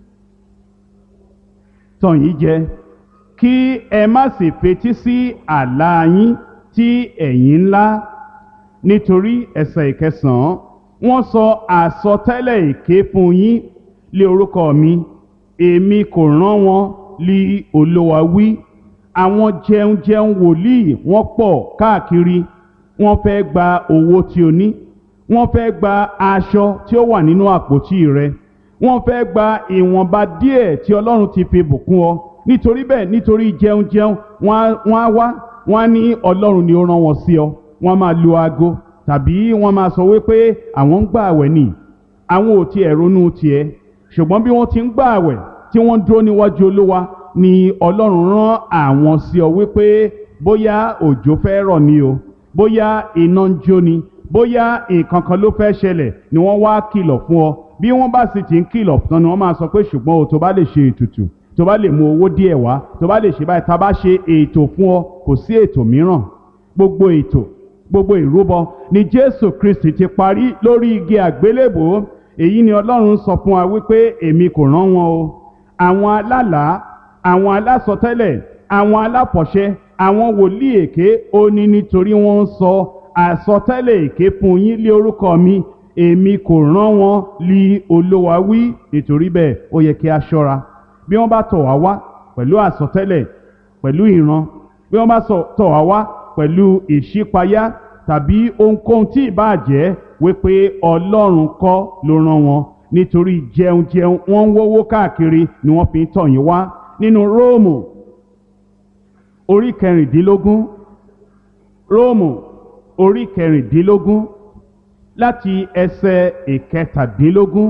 tàn yín jẹ, kí ẹ má sì fetí sí àlá yín tí ẹ̀yin ńlá. Nítorí ẹsẹ̀ ìkẹsàn-án, wọ́n sọ àsọtẹ́lẹ̀ èké fún yín lé orúkọ mi, èmi kò rán wọn lí Olúwa wí. Àwọn jẹunjẹun wòlíì wọ́n pọ̀ káàkiri, wọ́n fẹ́ gba owó tí o ní, wọ́n fẹ́ gba aṣọ tí ó wà nínú àpótí rẹ, wọ́n fẹ́ gba ìwọ̀nba díẹ̀ tí Ọlọ́run ti fi bùkún ọ. Nítorí bẹ́ẹ̀, nítorí jẹunjẹun wọ́n á wá, wọ́n á ní Ọlọ́run ni ó rán wọn sí ọ. Wọ́n máa lu aago tàbí wọ́n máa sọ wípé àwọn ń gbà àwẹ̀ ni, àwọn ò tiẹ̀ ronú tiẹ̀. Ṣùgbọ́n bí wọ́n ti ń gbà àwẹ̀ tí wọ́n dúró níwájú Olúwa ni Ọlọ́run rán àwọn sí ọ wípé bóyá òjò fẹ́ rọ̀ ni o, bóyá iná ń jó ni, bóyá nǹkan kan ló fẹ́ ṣẹlẹ̀ ni wọ́n wá kìlọ̀ fún ọ. Bí wọ́n bá sì ti ń kìlọ̀ tán ni wọ́n máa sọ pé ṣùgbọ́n o tó bá lè ṣe ètùtù, tó bá lè mú owó díẹ̀ wá, tó bá lè ṣe báyìí, tá a bá ṣe ètò fún ọ, kò sí ètò mìíràn. Gbogbo ètò, gbogbo ìrúbọ ni Jésù Kristi ti parí lórí igi àgbélébò. Èyí ni Ọlọ́run sọ fún wa wípé èmi kò rán wọn o. Àwọn alálàá, àwọn alásọtẹ́lẹ̀, àwọn aláfọ̀ṣẹ, àwọn wòlíì èké ó ní nítorí wọ́n ń sọ àsọtẹ́lẹ̀ èké fún yín lé orúkọ mi, èmi kò rán wọn lí Olúwa wí. Nítorí bẹ́ẹ̀ ó yẹ kí a ṣọ́ra bí wọ́n bá tọ̀ wá wá pẹ̀lú àsọtẹ́lẹ̀, pẹ̀lú ìran, bí wọ́n bá tọ̀ wá wá pẹ̀lú ìṣípayá tàbí ohunkóhun tí ìbáà jẹ́, wípé Ọlọ́run kọ́ ló rán wọn. Nítorí jẹun jẹun wọ́n ń wówó káàkiri ni wọ́n fi ń tọ̀ yín wá. Nínú Róòmù orí kẹrìndínlógún, Róòmù orí kẹrìndínlógún láti ẹsẹ̀ ìkẹtàdínlógún.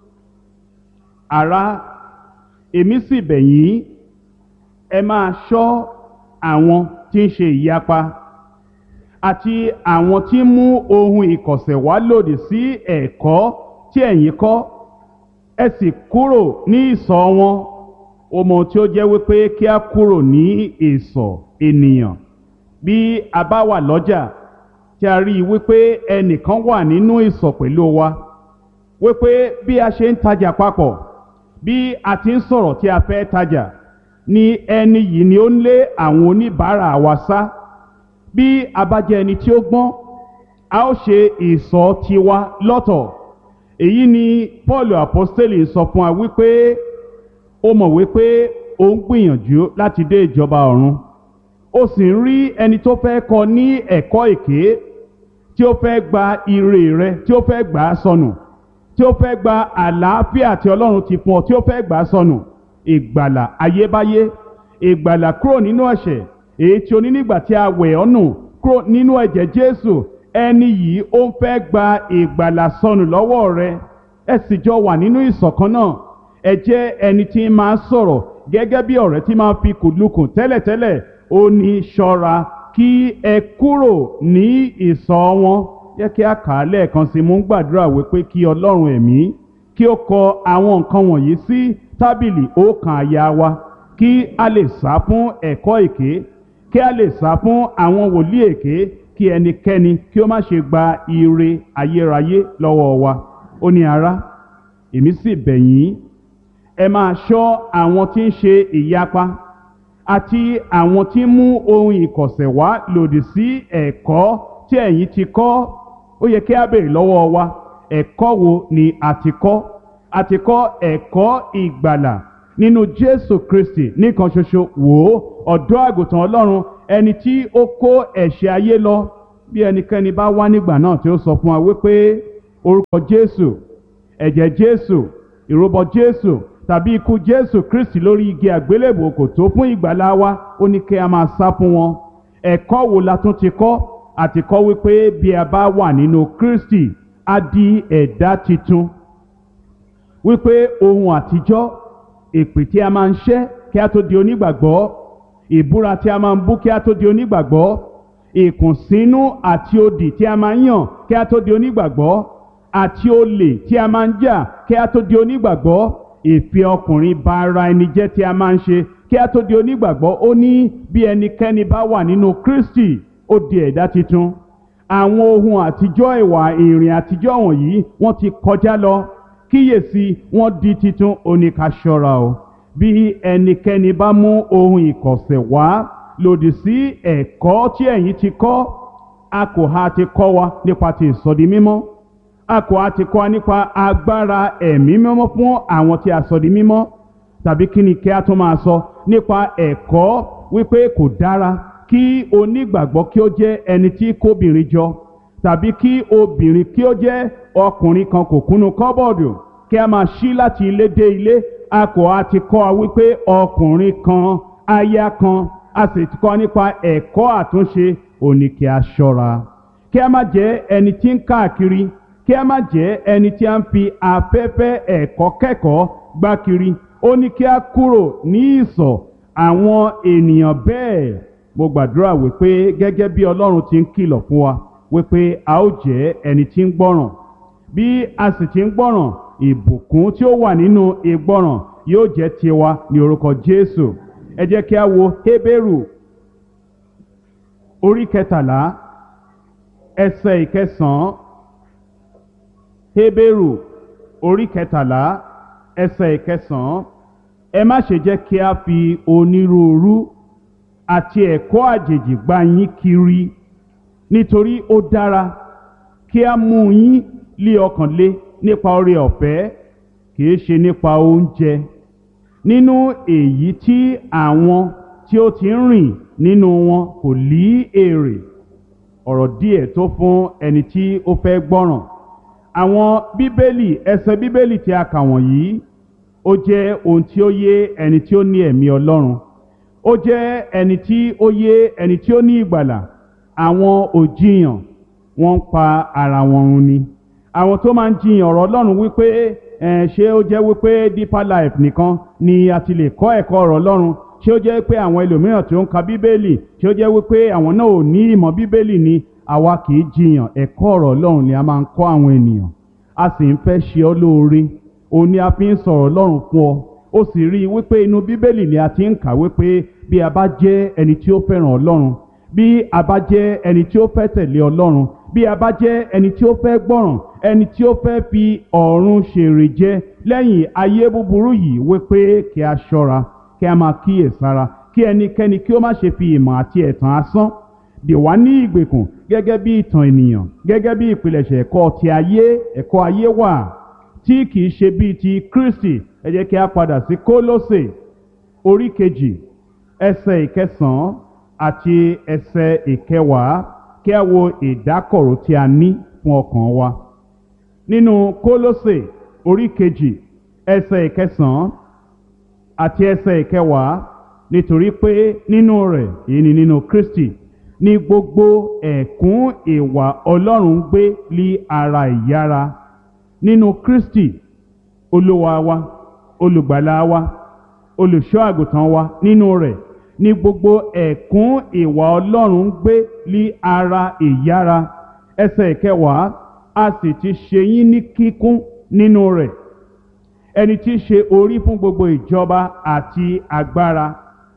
Ará, èmi sì bẹ̀ yín, ẹ máa ṣọ́ àwọn tí ń ṣe ìyapa àti àwọn tí ń mú ohun ìkọ̀sẹ̀ wá lòdì sí ẹ̀kọ́ tí ẹ̀yin kọ́, ẹ sì kúrò ní ìsọ̀ wọn. Ọmọ tí ó jẹ́ wípé kí a kúrò ní ìsọ̀ ènìyàn. Bí a bá wà lọ́jà tí a rí i wípé ẹnìkan wà nínú ìsọ̀ pẹ̀lú wa, wípé bí a ṣe ń tajà papọ̀, bí a ti ń sọ̀rọ̀ tí a fẹ́ tajà, ni ẹni yìí ni ó ń lé àwọn oníbàárà wa sá. Bí a bá jẹ́ ẹni tí ó gbọ́n, a ó ṣe ìsọ̀ tiwa lọ́tọ̀. Èyí ni Paul apostoli sọ fún wa wípé ó mọ̀ wípé ó ń gbìyànjú láti dé ìjọba ọ̀run, ó sì ń rí ẹni tó fẹ́ kọ́ ní ẹ̀kọ́ èké, tí ó fẹ́ gba ire rẹ, tí ó fẹ́ gbà á sọnù, tí ó fẹ́ gba àlàáfíà tí Ọlọ́run ti fún ọ, tí ó fẹ́ gbà á sọnù. Ìgbàlà ayébáyé, ìgbàlà kúrò nínú ẹ̀ṣẹ̀ èyí tí o ní nígbà tí a wẹ̀ ọ́ nù kúrò nínú ẹ̀jẹ̀ Jésù. Ẹni yìí ó ń fẹ́ gba ìgbàlà sọnù lọ́wọ́ rẹ. Ẹ sì jọ wà nínú ìṣọ̀kan náà. Ẹ jẹ́ ẹni tí máa sọ̀rọ̀ gẹ́gẹ́ bí ọ̀rẹ́ tí máa fi kùlùkùn tẹ́lẹ̀tẹ́lẹ̀. Ó ní ṣọ́ra kí ẹ kúrò ní ìsọ̀ wọn. Yẹ kí a kà á lẹ́ẹ̀kan sí. Mo ń gbàdúrà wípé kí Ọlọ́run ẹ̀mí kí ó kọ àwọn nǹkan wọ̀nyí sí tábìlì ọkàn àyà wa, kí a lè sá fún ẹ̀kọ́ èké, kí a lè sá fún àwọn wòlíì èké, kí ẹnikẹ́ni kí ó má ṣe gba ire ayérayé lọ́wọ́ wa. Ó ní ará, èmi sì bẹ̀ yín, ẹ máa ṣọ́ àwọn tí ń ṣe ìyapa àti àwọn tí ń mú ohun ìkọ̀sẹ̀ wá lòdì sí ẹ̀kọ́ tí ẹ̀yin ti kọ́. Ó yẹ kí a béèrè lọ́wọ́ wa, ẹ̀kọ́ wo ni a ti kọ́? A ti kọ́ ẹ̀kọ́ ìgbàlà nínú Jésù Kristi nìkan ṣoṣo. Wò ó, ọ̀dọ́ àgùntàn Ọlọ́run, ẹni tí ó kó ẹ̀ṣẹ̀ ayé lọ. Bí ẹnikẹ́ni bá wá nígbà náà tí ó sọ fún wa wípé orúkọ Jésù, ẹ̀jẹ̀ Jésù, ìrúbọ Jésù tàbí ikú Jésù Kristi lórí igi àgbélébùú kò tó fún ìgbàlá wa, ó ní kí a máa sá fún wọn. Ẹ̀kọ́ wo la tún ti kọ́? Àti kọ́ wípé bí a bá wà nínú Kristi, a di ẹ̀dá titun. Wípé ohun àtijọ́, èpè tí a máa ń ṣẹ́ kí a tó di onígbàgbọ́, ìbúra tí a máa ń bú kí a tó di onígbàgbọ́, ìkùnsínú àti odì tí a máa ń yàn kí a tó di onígbàgbọ́, àti olè tí a máa ń jà kí a tó di onígbàgbọ́, ìfẹ́ ọkùnrin ba ara ẹni jẹ́ tí a máa ń ṣe kí a tó di onígbàgbọ́. Ó ní bí ẹnikẹ́ni bá wà nínú Kristi, ó di ẹ̀dá titun. Àwọn ohun àtijọ́, ìwà ìrìn àtijọ́ wọ̀nyí wọ́n ti kọjá lọ, kíyèsí wọ́n di titun. Ó ní ká ṣọ́ra o. Bí ẹnikẹ́ni bá mú ohun ìkọ̀sẹ̀ wá lòdì sí ẹ̀kọ́ tí ẹ̀yin ti kọ́, a kò ha ti kọ́ wa nípa ti ìsọdi mímọ́, a kò ha ti kọ́ wa nípa agbára ẹ̀mí mímọ́ fún àwọn tí a sọ di mímọ́, tàbí kí ni kí a tún máa sọ nípa ẹ̀kọ́ wípé kò dára kí onígbàgbọ́ kí ó jẹ́ ẹni tí kóbìnrin jọ, tàbí kí obìnrin kí ó jẹ́ ọkùnrin kan kò kúnnú kọ́bọ̀dù kí a máa ṣí láti ilé dé ilé. A kò ha ti kọ́ wa wípé ọkùnrin kan, aya kan, a sì ti kọ́ nípa ẹ̀kọ́ àtúnṣe. Ó ní kí a ṣọ́ra kí a má jẹ́ ẹni tí ń káàkiri, kí a má jẹ́ ẹni tí a ń fi afẹ́fẹ́ ẹ̀kọ́ kẹ́kọ̀ọ́ gbá kiri. Ó ní kí a kúrò ní ìsọ̀ àwọn ènìyàn bẹ́ẹ̀. Mo gbàdúrà wípé gẹ́gẹ́ bí Ọlọ́run ti ń kìlọ̀ fún wa wípé a ó jẹ́ ẹni tí ń gbọ́ràn. Bí a sì ti ń gbọ́ràn, ìbùkún tí ó wà nínú ìgbọ́ràn yóò jẹ́ tiwa ní orúkọ Jésù. Ẹ jẹ́ kí a wo Hébérù orí kẹtàlá ẹsẹ̀ ìkẹsàn-án. Hébérù orí kẹtàlá ẹsẹ̀ ìkẹsàn-án. Ẹ má ṣe jẹ́ kí a fi onírúurú àti ẹ̀kọ́ àjèjì gbá yín kiri, nítorí ó dára kí a mú yín lé ọkàn le nípa oore ọ̀fẹ́, kìí ṣe nípa oúnjẹ, nínú èyí tí àwọn tí ó ti ń rìn nínú wọn kò lí èrè. Ọ̀rọ̀ díẹ̀ tó fún ẹni tí ó fẹ́ gbọ́ràn. Àwọn bíbélì, ẹsẹ̀ bíbélì tí a kà wọ̀nyí, ó jẹ́ ohun tí ó yé ẹni tí ó ní ẹ̀mí Ọlọ́run. Ó jẹ́ ẹni tí ó yé ẹni tí ó ní ìgbàlà. Àwọn òjìyàn wọ́n ń pa ara wọn run ni. Àwọn tó máa ń jiyàn ọ̀rọ̀ Ọlọ́run wípé ẹ̀ ṣé ó jẹ́ wípé Deeper Life nìkan ni a ti lè kọ́ ẹ̀kọ́ ọ̀rọ̀ Ọlọ́run, ṣé ó jẹ́ pé àwọn ẹlòmíràn tí ó ń ka bíbélì, ṣé ó jẹ́ wípé àwọn náà ò ní ìmọ̀ bíbélì ni. Àwa kì í jiyàn, ẹ̀kọ́ ọ̀rọ̀ Ọlọ́run ni a máa ń kọ́ àwọn ènìyàn. A sì ń fẹ́ ṣe ọ́ lóore, òun ni a fi ń sọ̀rọ̀ Ọlọ́run fún ọ. Ó sì rí i wípé inú bíbélì ni a ti ń kà wípé bí a bá jẹ́ ẹni tí ó fẹ́ràn Ọlọ́run, bí a bá jẹ́ ẹni tí ó fẹ́ tẹ̀lé Ọlọ́run, bí a bá jẹ́ ẹni tí ó fẹ́ gbọ́ràn, ẹni tí ó fẹ́ fi ọ̀run ṣèrè jẹ lẹ́yìn ayé búburú yìí, wípé kí a ṣọ́ra, kí a máa kíyèsára, kí ẹnikẹ́ni kí ó má ṣe fi ìmọ̀ àti ẹ̀tàn asán dè wá ní ìgbèkùn gẹ́gẹ́ bí ìtàn ènìyàn, gẹ́gẹ́ bí ìpilẹ̀ṣẹ̀ ẹ̀kọ́ ti ayé, ẹ̀kọ́ ayé wà tí kìí ṣe bíi ti Kristi. Ẹ jẹ́ kí a padà sí Kólósè orí kejì ẹsẹ̀ ìkẹsàn-án àti ẹsẹ̀ ìkẹwàá, kí a wo ìdákọ̀ró tí a ní fún ọkàn wa. Nínú Kólósè orí kejì ẹsẹ̀ ìkẹsàn-án àti ẹsẹ̀ ìkẹwàá, nítorí pé nínú rẹ̀, èyí ni nínú Kristi, ní gbogbo ẹ̀kún ìwà Ọlọ́run gbé lí ara ìyára. Nínú Kristi, Olúwa wa, olùgbàlà wa, olùṣọ́ àgùntàn wa, nínú rẹ̀ ní gbogbo ẹ̀kún ìwà Ọlọ́run gbé lí ara ìyára. Ẹsẹ̀ ìkẹwàá, a sì ti ṣe yín ní kíkún nínú rẹ̀, ẹni tí í ṣe orí fún gbogbo ìjọba àti agbára.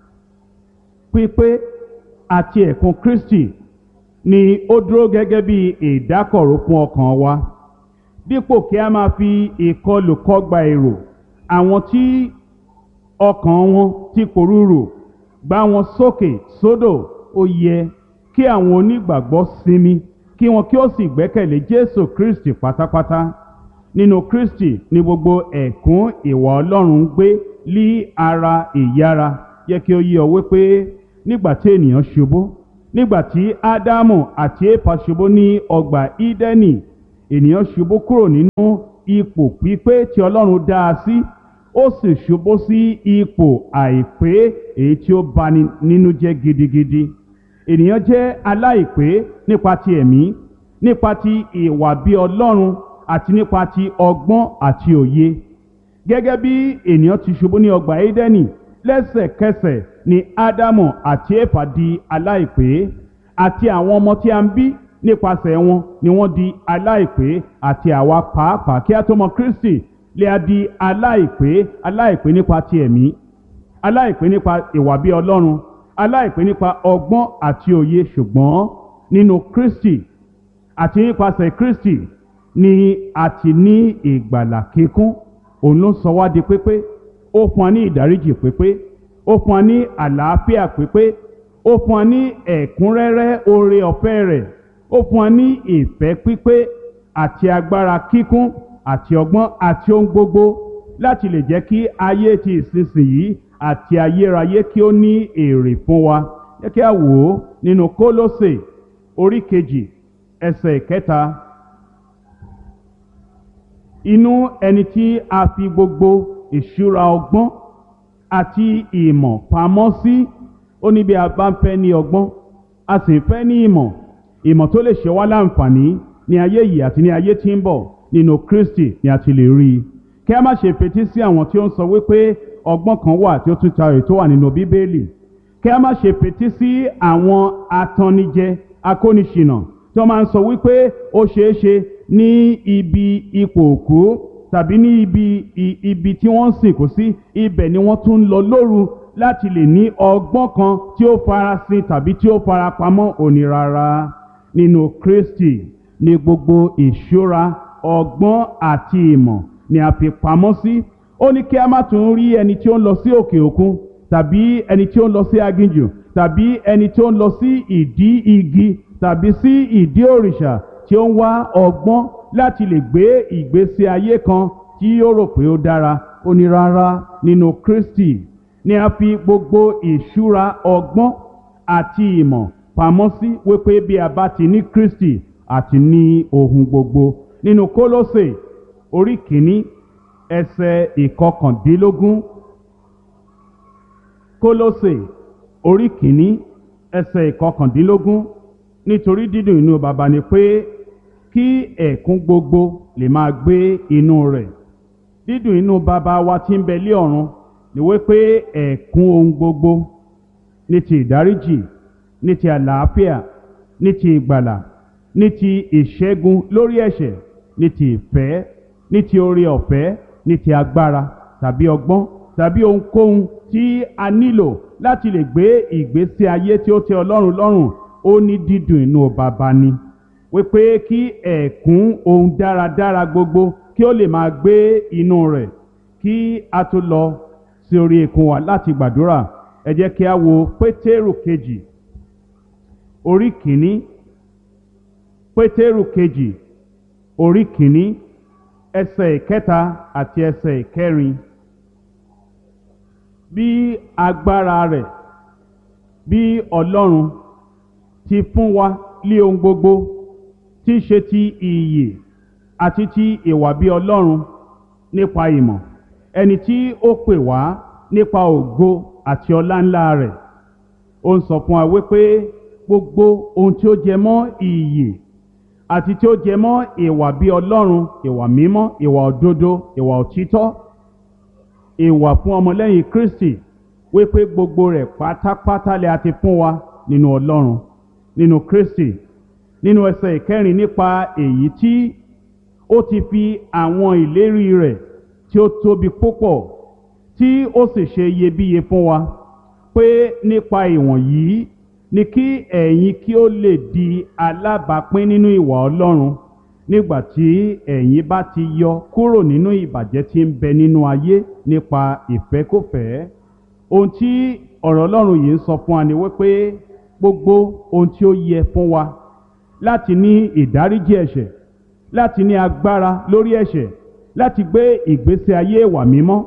Pípé àti ẹ̀kún Kristi ni ó dúró gẹ́gẹ́ bí ìdákọ̀ró fún ọkàn wa, dípò kí a máa fi ìkọlù kọgbà èrò àwọn tí ọkàn wọn ti pòrúurù gbá wọn sókè sódò. Ó yẹ kí àwọn onígbàgbọ́ sinmi, kí wọn kí ó sì gbẹ́kẹ̀lé Jésù Kristi pátápátá. Nínú Kristi ni gbogbo ẹ̀kún ìwà Ọlọ́run gbé lí ara ìyára yẹ kí ó yé ọ wípé nígbà tí ènìyàn ṣubú nígbà tí ádámù àti éfà ṣubú ní ọgbà ídẹ́nì ènìyàn ṣubú kúrò nínú ipò pípé tí ọlọ́run dá a sí ó sì ṣubú sí ipò àìpé èyí tí ó bani nínú jẹ́ gidigidi ènìyàn jẹ́ aláìpé nípa ti ẹ̀mí nípa ti ìwà bí ọlọ́run àti nípa ti ọgbọ́n àti òye gẹ́gẹ́ bí ènìyàn ti ṣubú ní ọgbà édẹ́nì lẹ́sẹ̀kẹsẹ̀ ni ádámù àti éfà di aláìpé àti àwọn ọmọ tí a ń bí nípasẹ̀ wọn ni wọ́n di aláìpé àti àwa pàápàá kí a tó mọ Kristi lè a di aláìpé aláìpé nípa ti ẹ̀mí aláìpé nípa ìwà bí ọlọ́run aláìpé nípa ọgbọ́n àti òye ṣùgbọ́n nínú Kristi àti nípasẹ̀ Kristi ni a ti ní ìgbàlà kíkún òun ló sọ wá di pípé ó fún wa ní ìdáríjì pípé ó fún wa ní àlàáfíà pípé ó fún wa ní ẹ̀kúnrẹ́rẹ́ oore ọ̀fẹ́ rẹ̀ ó fún wa ní ìfẹ́ pípé àti agbára kíkún àti ọgbọ́n àti ohun gbogbo láti lè jẹ́ kí ayé ti ìsinsìnyí àti ayérayé kí ó ní èrè fún wa jẹ́ kí a wò ó nínú Kólósè orí kejì ẹsẹ̀ ìkẹta inú ẹni tí a fi gbogbo ìṣúra ọgbọ́n àti ìmọ̀ pamọ́ sí ó ní bí a bá ń fẹ́ ní ọgbọ́n a sì ń fẹ́ ní ìmọ̀ ìmọ̀ tó lè ṣe wá láǹfààní ní ayé yìí àti ní ayé tí ń bọ̀ nínú Kristi ni a ti lè rí i kí a má ṣe fetí sí àwọn tí ó ń sọ wípé ọgbọ́n kan wà tí ó tún tayọ èyí tó wà nínú Bíbélì kí a má ṣe fetí sí àwọn atannijẹ akóniṣìnà tí wọ́n máa ń sọ wípé ó ṣeé ṣe ní ibi ipò òkú tàbí ní ibi ibi tí wọ́n ń sìnkú sí ibẹ̀ ni wọ́n tún ń lọ lóru láti lè ní ọgbọ́n kan tí ó farasin tàbí tí ó farapamọ́ òní rárá nínú Kristi ní gbogbo ìṣúra ọgbọ́n àti ìmọ̀ ni a fi pamọ́ sí ó ní kí a má tún rí ẹni tí ó ń lọ sí òkè òkun tàbí ẹni tí ó ń lọ sí aginjù tàbí ẹni tí ó ń lọ sí ìdí igi tàbí sí ìdí òrìṣà tí ó ń wá ọgbọ́n láti lè gbé ìgbésí ayé kan tí ó rò pé ó dára ó ní rárá nínú Kristi ni a fi gbogbo ìṣúra ọgbọ́n àti ìmọ̀ pamọ́ sí wípé bí a bá ti ní Kristi àti ní ohun gbogbo nínú Kólósè orí kìíní ẹsẹ̀ ìkọkàndínlógún Kólósè orí kìíní ẹsẹ̀ ìkọkàndínlógún nítorí dídùn inú baba ni pé kí ẹ̀kún gbogbo lè máa gbé inú rẹ̀ dídùn inú baba wa tí ń bẹ lé ọ̀run ni wípé ẹ̀kún ohun gbogbo ní ti ìdáríjì ní ti àlàáfíà ní ti ìgbàlà ní ti ìṣẹ́gun lórí ẹ̀ṣẹ̀ ní ti ìfẹ́ ní ti oore ọ̀fẹ́ ní ti agbára tàbí ọgbọ́n tàbí ohunkóhun tí a nílò láti lè gbé ìgbésí ayé tí ó tẹ́ Ọlọ́run lọ́rùn ó ní dídùn inú baba ni wípé kí ẹ̀kún ohun dáradára gbogbo kí ó lè máa gbé inú rẹ̀ kí a tó lọ sí orí ikùn wa láti gbàdúrà ẹ jẹ́ kí a wo Pétérù kejì orí kìíní Pétérù kejì orí kìíní ẹsẹ̀ ìkẹta àti ẹsẹ̀ ìkẹrin bí agbára rẹ̀ bí Ọlọ́run ti fún wa lé ohun gbogbo tí í ṣe ti ìyè àti ti ìwà bí Ọlọ́run nípa ìmọ̀ ẹni tí ó pè wá nípa ògo àti ọlá ńlá rẹ̀ ó ń sọ fún wa wípé gbogbo ohun tí ó jẹ mọ́ ìyè àti tí ó jẹ mọ́ ìwà bí Ọlọ́run ìwà mímọ́ ìwà òdodo ìwà òtítọ́ ìwà fún ọmọlẹ́yìn Kristi wípé gbogbo rẹ̀ pátápátá lè a ti fún wa nínú Ọlọ́run nínú Kristi nínú ẹsẹ̀ ìkẹrin nípa èyí tí ó ti fi àwọn ìlérí rẹ̀ tí ó tóbi púpọ̀ tí ó sì ṣe iyebíye fún wa pé nípa ìwọ̀nyí ni kí ẹ̀yin kí ó lè di alábàápín nínú ìwà Ọlọ́run nígbà tí ẹ̀yin bá ti yọ kúrò nínú ìbàjẹ́ tí ń bẹ nínú ayé nípa ìfẹ́kúfẹ̀ẹ́ ohun tí ọ̀rọ̀ Ọlọ́run yìí ń sọ fún wa ni wípé gbogbo ohun tí ó yẹ fún wa láti ní ìdáríjì ẹ̀ṣẹ̀ láti ní agbára lórí ẹ̀ṣẹ̀ láti gbé ìgbésí ayé ìwà mímọ́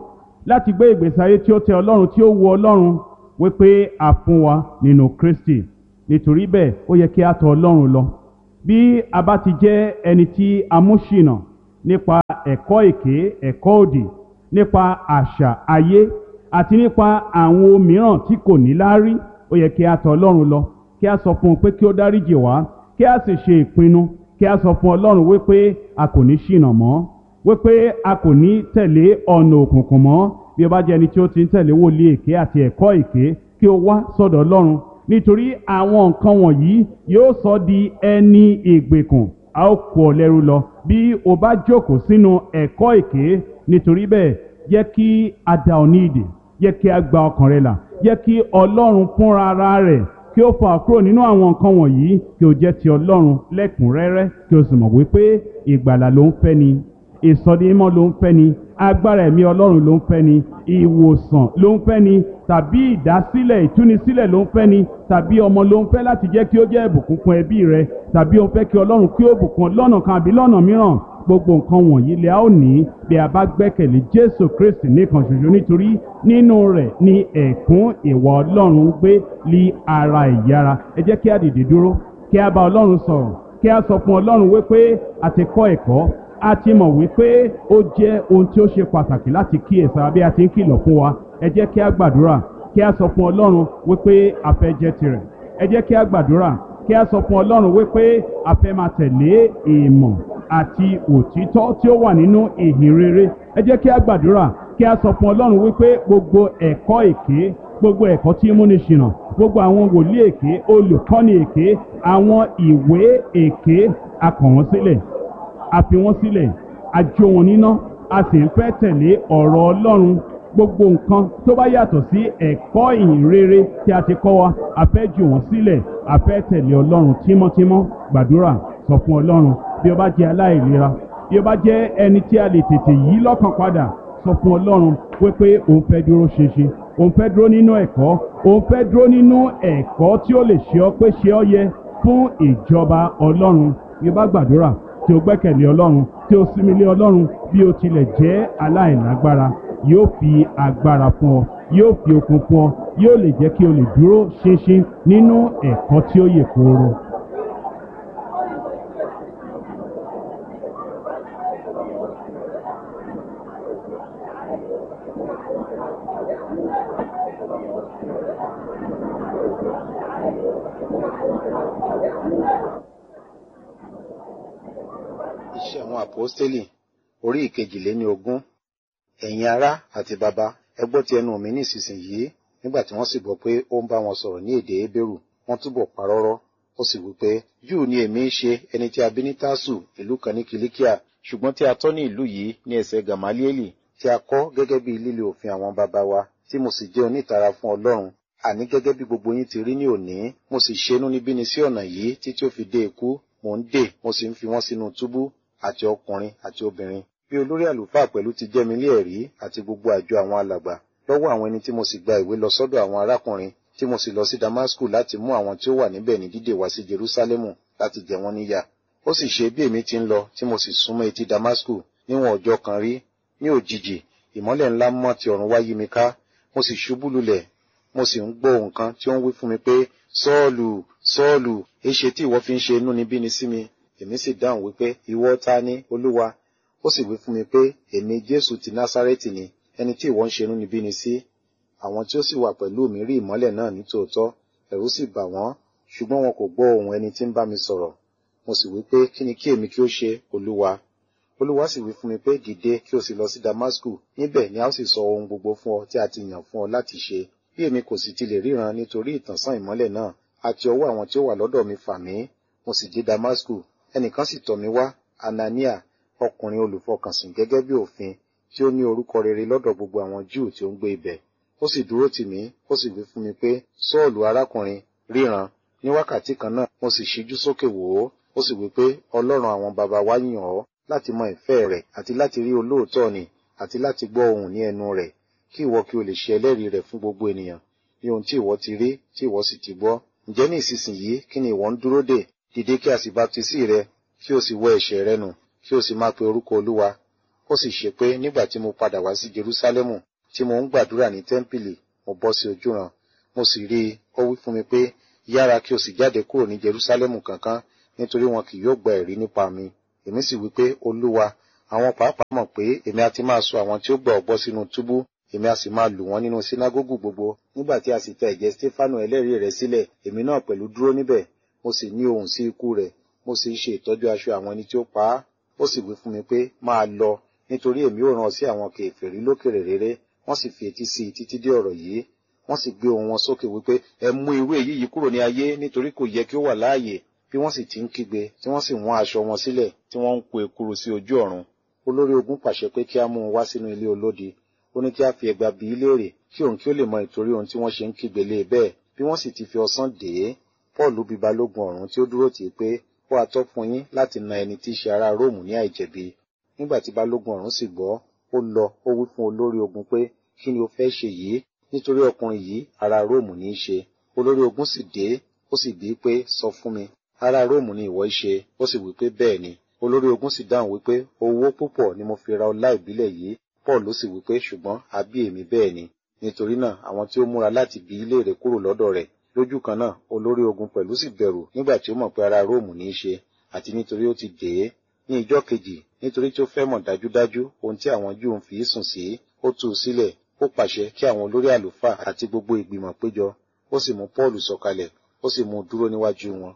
láti gbé ìgbésí ayé tí ó tẹ́ Ọlọ́run, tí ó wu Ọlọ́run, wípé a fún wa nínú Kristi. Nítorí bẹ́ẹ̀ ó yẹ kí a tọ̀ Ọlọ́run lọ. Bí a bá ti jẹ́ ẹni tí a mú ṣìnà nípa ẹ̀kọ́ èké, ẹ̀kọ́ òdì, nípa àṣà ayé àti nípa àwọn ohun mìíràn tí kò ní láárí, ó yẹ kí a tọ̀ Ọlọ́run lọ, kí a sọ fún un pé kí ó dáríjì wá, kí a sì ṣe ìpinnu, kí a sọ fún Ọlọ́run wípé a kò ní ṣìnà mọ́, wípé a kò ní tẹ̀lé ọ̀nà òkùnkùn mọ́. Bí o bá jẹ́ ẹni tí ó ti ń tẹ̀lé wòlíì èké àti ẹ̀kọ́ èké, kí o wá sọ́dọ̀ Ọlọ́run, nítorí àwọn nǹkan wọ̀nyí yóò sọ di ẹni ìgbèkùn, a ó kó ọ lẹ́rú lọ bí o bá jókòó sínú ẹ̀kọ́ èké. Nítorí bẹ́ẹ̀ jẹ́ kí a dá ọ ní ìdè, jẹ́ kí a gba ọkàn rẹ là, jẹ́ kí Ọlọ́run fúnra ara rẹ̀ kí ó fà kúrò nínú àwọn nǹkan wọ̀nyí, kí o jẹ́ ti Ọlọ́run lẹ́kùnrẹ́rẹ́, kí o sì mọ̀ wípé ìgbàlà ló ń fẹ́ ni, ìsọdimímọ́ ló ń fẹ́ ni, agbára ẹ̀mí Ọlọ́run ló ń fẹ́ ni, ìwòsàn ló ń fẹ́ ni, tàbí ìdásílẹ̀ ìtúnisílẹ̀ ló ń fẹ́ ni, tàbí ọmọ ló ń fẹ́ láti jẹ́ kí ó jẹ́ ìbùkún fún ẹbí rẹ, tàbí ó fẹ́ kí Ọlọ́run kí ó bùkún lọ́nà kan àbí lọ́nà mìíràn. Gbogbo nǹkan wọ̀nyí lè a ó ní bí a bá gbẹ́kẹ̀lé Jésù Kristi nìkan ṣoṣo, nítorí nínú rẹ̀ ni ẹ̀kún ìwà Ọlọ́run gbé lí ara ìyára. Ẹ jẹ́ kí a dìde dúró, kí a bá Ọlọ́run sọ̀rọ̀, kí a sọ fún Ọlọ́run wípé a ti kọ́ ẹ̀kọ́, a ti mọ̀ wípé ó jẹ́ ohun tí ó ṣe pàtàkì láti kíyèsára bí a ti ń kìlọ̀ fún wa. Ẹ jẹ́ kí a gbàdúrà, kí a sọ fún Ọlọ́run wípé a fẹ́ jẹ́ tirẹ̀. Ẹ jẹ́ kí a gbàdúrà, kí a sọ fún Ọlọ́run wípé a fẹ́ máa tẹ̀lé ìmọ̀ àti òtítọ́ tí ó wà nínú ìhìn rere. Ẹ jẹ́ kí a gbàdúrà, kí a sọ fún Ọlọ́run wípé gbogbo ẹ̀kọ́ èké, gbogbo ẹ̀kọ́ tí ń múni ṣìnà, gbogbo àwọn wòlíì èké, olùkọ́ni èké, àwọn ìwé èké, a kọ̀ wọ́n sílẹ̀, a fi wọ́n sílẹ̀, a jó wọn níná, a sì ń fẹ́ tẹ̀lé ọ̀rọ̀ Ọlọ́run. Gbogbo nǹkan tó bá yàtọ̀ sí ẹ̀kọ́ ìhìn rere tí a ti kọ́ wa, a fẹ́ jù wọ́n sílẹ̀, a fẹ́ tẹ̀lé Ọlọ́run tímọ́tímọ́. Gbàdúrà, sọ fún Ọlọ́run. Bí o bá jẹ́ aláìlera, bí o bá jẹ́ ẹni tí a lè tètè yí lọ́kàn padà, sọ fún Ọlọ́run wípé òun fẹ́ dúró ṣinṣin, òun fẹ́ dúró nínú ẹ̀kọ́, òun fẹ́ dúró nínú ẹ̀kọ́ tí ó lè ṣe ọ́ pé ṣe ọ́ yẹ fún ìjọba Ọlọ́run. Bí o bá gbàdúrà tí o gbẹ́kẹ̀lé Ọlọ́run, tí o sinmi lé Ọlọ́run, bí o tilẹ̀ jẹ́ aláìlágbára, yóò fi agbára fún ọ, yóò fi okun fún ọ, yóò lè jẹ́ kí o lè dúró ṣinṣin nínú ẹ̀kọ́ tí ó yè kooro. Iṣẹ́ àwọn àpọ́stélì orí ìkejìléní ogún. Ẹ̀yin ará àti bàbá, ẹ gbọ́ ti ẹnu mi nísinsìnyí. Nígbà tí wọ́n sì gbọ́ pé ó ń bá wọn sọ̀rọ̀ ní èdè Hébérù, wọ́n túbọ̀ parọ́rọ́. Ó sì wí pé, Júù ni èmi ń ṣe, ẹni tí a bí ní Tásù, ìlú kan ní Kìlíkíà, ṣùgbọ́n tí a tọ́ ní ìlú yìí ní ẹsẹ̀ Gàmálíélì, tí a kọ́ gẹ́gẹ́ bí lílo òfin àwọn baba wa, tí mo sì jẹ́ onítara fún Ọlọ́run, àní gẹ́gẹ́ bí gbogbo yín ti rí ní òní. Mo sì ṣe inúnibíni sí ọ̀nà yìí títí ó fi dé ikú. Mò ń dè, mo sì ń fi wọ́n sínú túbú, àti ọkùnrin àti obìnrin. Bí olórí àlùfáà pẹ̀lú ti jẹ́ mi lé ẹ̀rí àti gbogbo àjọ àwọn alàgbà, lọ́wọ́ àwọn ẹni tí mo sì gba ìwé lọ sọ́dọ̀ àwọn arákùnrin, tí mo sì lọ sí Damasku láti mú àwọn tí ó wà níbẹ̀ ní dídè wá sí Jerúsálẹ́mù láti jẹ wọ́n níyà. Ó sì ṣe bí èmi ti ń lọ tí mo sì súnmọ́ etí Damasku níwọ̀n ọjọ́ kan rí, ní òjijì ìmọ́lẹ̀ ńlá mọ́ ti ọ̀run wá yí mi ká. Mo sì ṣubú lulẹ̀, mo sì ń gbọ́ ohùn kan tí ó ń wí fún mi pé, Sọ́ọ̀lù, Sọ́ọ̀lù, èéṣe tí ìwọ fi ń ṣe inúnibíni sí mi? Èmi sì dáhùn wípé, ìwọ ta ni, Olúwa? Ó sì wí fún mi pé, èmi Jésù ti Násárẹ́tì ni, ẹni tí ìwọ ń ṣe inúnibíni sí. Àwọn tí ó sì wà pẹ̀lú mi rí ìmọ́lẹ̀ náà ní tòótọ́, ẹ̀rù sì bà wọ́n, ṣùgbọ́n wọn kò gbọ́ ohùn ẹni tí ń bá mi sọ̀rọ̀. Mo sì wí pé, kí ni kí èmi kí ó ṣe, Olúwa? Olúwa sì wí fún mi pé, dìde kí o sì lọ sí Damasku, níbẹ̀ ni a ó sì sọ ohun gbogbo fún ọ tí a ti yàn fún ọ láti ṣe. Bí èmi kò sì ti lè ríran nítorí ìtànṣán ìmọ́lẹ̀ náà, àti ọwọ́ àwọn tí ó wà lọ́dọ̀ mi fà mí, mo sì dé Damasku. Ẹnìkan sì tọ̀ mí wá, Anania, ọkùnrin olùfọkànsìn gẹ́gẹ́ bí òfin, tí ó ní orúkọ rere lọ́dọ̀ gbogbo àwọn Júù tí ó ń gbé ibẹ̀. Ó sì dúró tì mí, ó sì wí fún mi pé, Sọ́ọ̀lù arákùnrin, ríran. Ní wákàtí kan náà mo sì ṣíjú sókè wò ó. Ó sì wí pé, Ọlọ́run àwọn baba wa yàn ọ́ láti mọ ìfẹ́ rẹ̀ àti láti rí olóòótọ́ ni àti láti gbọ́ ohùn ní ẹnu rẹ̀, kí ìwọ kí o lè ṣe ẹlẹ́rìí rẹ̀ fún gbogbo ènìyàn ní ohun tí ìwọ ti rí tí ìwọ sì ti gbọ́. Ǹjẹ́ ní ìsinsìnyí kí ni ìwọ ń dúró dè? Dìde kí a sì baptisí rẹ, kí o sì wẹ ẹ̀ṣẹ̀ rẹ nù, kí o sì máa pe orúkọ Olúwa. Ó sì ṣe pé nígbà tí mo padà wá sí Jerúsálẹ́mù, tí mo ń gbàdúrà ní tẹ́ḿpìlì, mo bọ́ sí ojúran, mo sì rí i, ó wí fún mi pé, yára kí o sì jáde kúrò ní Jerúsálẹ́mù kankan, nítorí wọn kì yóò gba ẹ̀rí nípa mi. Èmi sì wí pé, Olúwa, àwọn pàápàá mọ̀ pé èmi a ti máa sọ àwọn tí ó gbà ọ́ bọ́ sínú túbú, èmi a sì máa lù wọ́n nínú sínágógù gbogbo. Nígbà tí a sì tẹ ẹ̀jẹ̀ Stefanu ẹlẹ́rìí rẹ̀ sílẹ̀, èmi náà pẹ̀lú dúró níbẹ̀, mo sì ní ohùn sí ikú rẹ̀, mo sì ń ṣe ìtọ́jú aṣọ àwọn ẹni tí ó pa á. Ó sì wí fún mi pé, máa lọ, nítorí èmi ó rán ọ sí àwọn kèfèrí lókèèrè réré. Wọ́n sì fi etí sí i títí dé ọ̀rọ̀ yìí. Wọ́n sì gbé ohùn wọn sókè wípé, ẹ mú irú èyí yìí kúrò ní ayé, nítorí kò yẹ kí ó wà láàyè. Bí wọ́n sì ti ń kígbe, tí wọ́n sì wọ́n aṣọ wọn sílẹ̀, tí wọ́n ń po ekuru sí ojú ọ̀run. Olórí ogun pàṣẹ pé kí a mú un wá sínú ilé olódi. Ó ní kí a fi ẹgba bi í léèrè, kí òun kí ó lè mọ ìtorí ohun tí wọ́n ṣe ń kígbe lé e bẹ́ẹ̀. Bí wọ́n sì ti fi ọ̀sán dè é, Pọ́ọ̀lù bi balógun ọ̀rún tí ó dúró tì í pé, ó ha tọ́ fún yín láti na ẹni tí í ṣe ará Róòmù ní àìjẹ̀bi. Nígbà tí balógun ọ̀rún sì gbọ́, ó lọ, ó wí fún olórí ogun pé, kí ni o fẹ́ ṣe yìí? Nítorí ọkùnrin yìí ará Róòmù ní í ṣe. Olórí ogun sì dé, ó sì bí i pé, sọ fún mi, ará Róòmù ni ìwọ í ṣe? Ó sì wí pé, bẹ́ẹ̀ ni. Olórí ogun sì dáhùn wípé, owó púpọ̀ ni mo fi ra ọlá ìbílẹ̀ yìí. Pọ́ọ̀lù sì wípé, ṣùgbọ́n a bí èmi bẹ́ẹ̀ ni. Nítorí náà àwọn tí ó múra láti bi í léèrè kúrò lọ́dọ̀ rẹ̀. Lójú kan náà olórí ogun pẹ̀lú sì bẹ̀rù nígbà tí ó mọ̀ pé ará Róòmù ní í ṣe, àti nítorí ó ti dè é. Ní ìjọ́ kejì, nítorí tí ó fẹ́ mọ̀ dájúdájú ohun tí àwọn Júù ń fi í sùn sí, ó tú u sílẹ̀. Ó pàṣẹ kí àwọn olórí àlùfáà àti gbogbo ìgbìmọ̀ péjọ. Ó sì mú Pọ́ọ̀lù sọ̀kalẹ̀, ó sì mú un dúró níwájú wọn.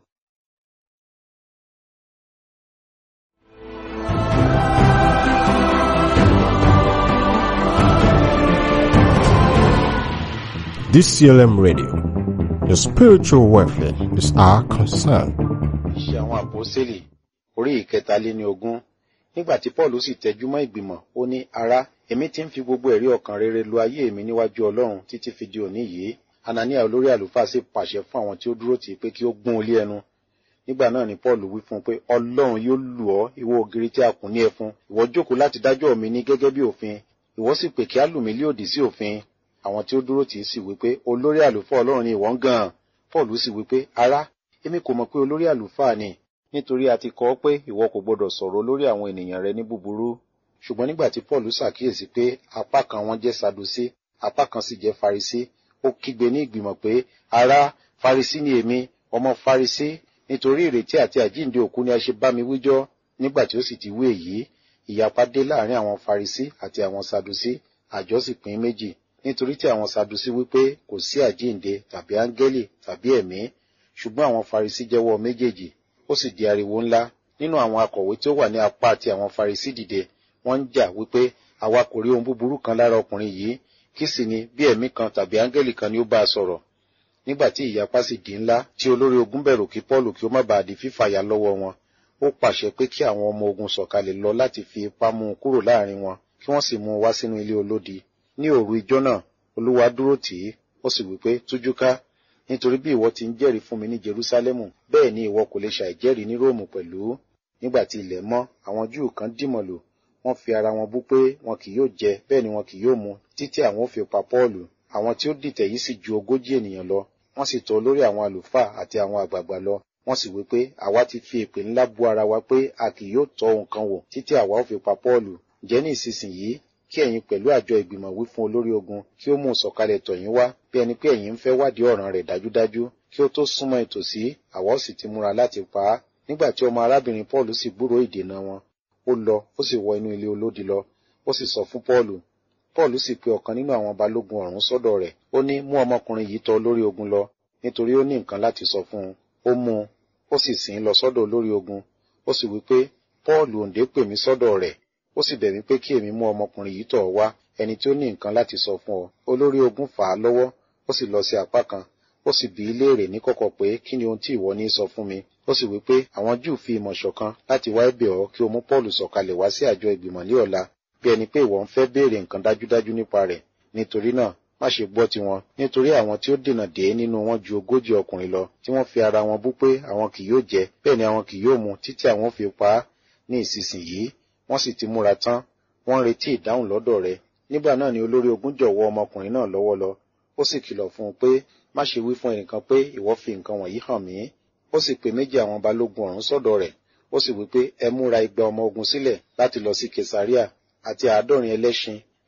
D C L M Radio, your spiritual welfare is our concern. Iṣẹ́ àwọn àpọ́sítélì orí ìkẹtàléníogún. Nígbà tí Pọ́ọ̀lù sì tẹjú mọ́ ìgbìmọ̀, ó ní, ará, èmi ti ń fi gbogbo ẹ̀rí ọkàn rere lo ayé mi níwájú Ọlọ́run títí fi di òní yìí. Anania olórí àlùfáà sì pàṣẹ fún àwọn tí ó dúró tì í pé kí ó gún un lé ẹnu. Nígbà náà ni Pọ́ọ̀lù wí fún un pé, Ọlọ́run yóò lù ọ́, ìwọ ògiri tí a kùn ní ẹfun. Ìwọ jókòó láti dájọ́ mi ní gẹ́gẹ́ bí òfin. Ìwọ sì pè kí á lù mí lé òdì sí òfin. Àwọn tí ó dúró tì í sì wí pé, olórí àlùfáà Ọlọ́run ni ìwọ ń gan-an. Pọ́ọ̀lù sì wí pé, ará, èmi kò mọ̀ pé olórí àlùfáà ni, nítorí a ti kọ ọ́ pé ìwọ kò gbọdọ̀ sọ̀rọ̀ lórí àwọn ènìyàn rẹ ní búburú. Ṣùgbọ́n nígbà tí Pọ́ọ̀lù ṣàkíyèsí pé apá kan wọn jẹ́ Sadusí, apá kan sì jẹ́ Farisí, ó kígbe ní ìgbìmọ̀ pé, ará, Farisí ni èmi, ọmọ Farisí, nítorí ìrètí àti àjíǹde òkú ni a ṣe bá mi wíjọ́. Nígbà tí ó sì ti wí èyí, ìyapa dé láàrin àwọn Farisí àti àwọn Sadusí, àjọ sì pín méjì. Nítorí tí àwọn Sadusí wípé kò sí àjíǹde tàbí áńgẹ́lì tàbí ẹ̀mí, ṣùgbọ́n àwọn Farisí jẹ́wọ́ méjèèjì. Ó sì di ariwo ńlá. Nínú àwọn akọ̀wé tí ó wà ní apá ti àwọn Farisí dìde, wọ́n ń jà wípé àwa kò rí ohun búburú kan lára ọkùnrin yìí, kí sì ni bí ẹ̀mí kan tàbí áńgẹ́lì kan ni ó bá a sọ̀rọ̀. Nígbà tí ìyapa sì di ńlá, tí olórí ogun bẹ̀rù kí Pọ́ọ̀lù kí ó má bàa di fífàya lọ́wọ́ wọn, ó pàṣẹ pé kí àwọn ọmọ ogun sọ̀kalẹ̀ lọ láti fi ipá mú un kúrò láàrin wọn, kí wọ́n sì mú un wá sínú ilé olódi. Ní òru ijọ́ náà, Olúwa dúró tì í, ó sì wípé, tújú ká, nítorí bí ìwọ ti ń jẹ́rìí fún mi ní Jerúsálẹ́mù, bẹ́ẹ̀ ni ìwọ kò lè ṣàìjẹ́rìí ní Róòmù pẹ̀lú. Nígbà tí ilẹ̀ mọ́, àwọn Júù kan dìmọ̀lù, wọ́n fi ara wọn bú pé wọn kì yóò jẹ, bẹ́ẹ̀ ni wọn kì yóò mu, títí àwọn ó fi pa Pọ́ọ̀lù. Àwọn tí ó dìtẹ̀ yìí sì ju ogójì ènìyàn lọ. Wọ́n sì tọ̀ olórí àwọn àlùfáà àti àwọn àgbààgbà lọ. Wọ́n sì wí pé, àwa ti fi èpè ńlá bú ara wa pé a kì yóò tọ́ nǹkan wò títí àwa ó fi pa Pọ́ọ̀lù. Ǹjẹ́ ní ìsinsìnyí, kí ẹ̀yin pẹ̀lú àjọ ìgbìmọ̀ wí fún olórí ogun kí ó mú sọ̀kalẹ̀ tọ̀ yín wá, bí ẹni pé ẹ̀yin ń fẹ́ wádìí ọ̀ràn rẹ̀ dájúdájú, kí ó tó súnmọ́ ìtòsí, àwa ó sì ti múra láti pa á. Nígbà tí ọmọ arábìnrin Pọ́ọ̀lù sì gbúròó ìdènà wọn, ó lọ, ó sì wọ inú ilé olódi lọ, ó sì sọ fún Pọ́ọ̀lù. Pọ́ọ̀lù sì pe ọ̀kan nínú àwọn balógun ọ̀rún sọ́dọ̀ rẹ̀, ó ní, mú ọmọkùnrin yìí tọ̀ olórí ogun lọ, nítorí ó ní nǹkan láti sọ fún un. Ó mú un, ó sì sìn ín lọ sọ́dọ̀ olórí ogun. Ó sì wí pé, Pọ́ọ̀lù òǹdè pè mí sọ́dọ̀ rẹ̀, ó sì bẹ̀ mí pé kí èmi mú ọmọkùnrin yìí tọ̀ ọ́ wá, ẹni tí ó ní nǹkan láti sọ fún ọ. Olórí ogun fà á lọ́wọ́, ó sì lọ sí apá kan, ó sì bi í léèrè níkọ̀kọ̀ pé kí ni ohun tí ìwọ ní sọ fún mi. Ó sì wí pé àwọn Júù fi ìmọ̀ ṣọ̀kan láti wá ẹ̀bẹ̀ ọ́ kí o mú Pọ́ọ̀lù sọ̀kalẹ̀ wá sí àjọ ìgbìmọ̀ ní ọ̀la, bí ẹni pé ìwọ ń fẹ́ béèrè nǹkan dájúdájú nípa rẹ̀. Nítorí náà má ṣe gbọ́ tiwọn, nítorí àwọn tí ó dènà dé nínú wọn ju ogójì ọkùnrin lọ, tí wọ́n fi ara wọn bú pé àwọn kì yóò jẹ, bẹ́ẹ̀ ni àwọn kì yóò mu títí àwọn fi pa á. Ní ìsinsìnyí wọ́n sì ti múra tán, wọ́n ń retí ìdáhùn lọ́dọ̀ rẹ̀. Nígbà náà ni olórí ogun jọ̀wọ́ ọmọkùnrin náà lọ́wọ́ lọ. Ó sì kìlọ̀ fún un pé má ṣe wí fún ẹnìkan pé ìwọ fi nǹkan wọ̀nyí hàn mí. Ó sì pe méjì àwọn balógun ọ̀rún sọ́dọ̀ rẹ̀. Ó sì wí pé ẹ múra igba ọmọ ogun sílẹ̀ láti lọ sí Kesaria, àti àádọ́rin ẹlẹ́ṣin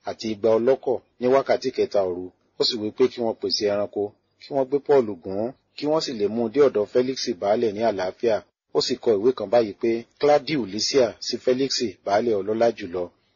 àti igba ọlọ́kọ̀ ní wákàtí kẹta òru. Ó sì wí pé kí wọ́n pèsè ẹranko, kí wọ́n gbé Pọ́ọ̀lù gùn, kí wọ́n sì lè mú un dé ọ̀dọ̀ Félíksì baálẹ̀ ní àlàáfíà. Ó sì kọ ìwé kan báyìí pé Claudiu Lysia sí Félíksì baálẹ̀ ọlọ́lá jùlọ.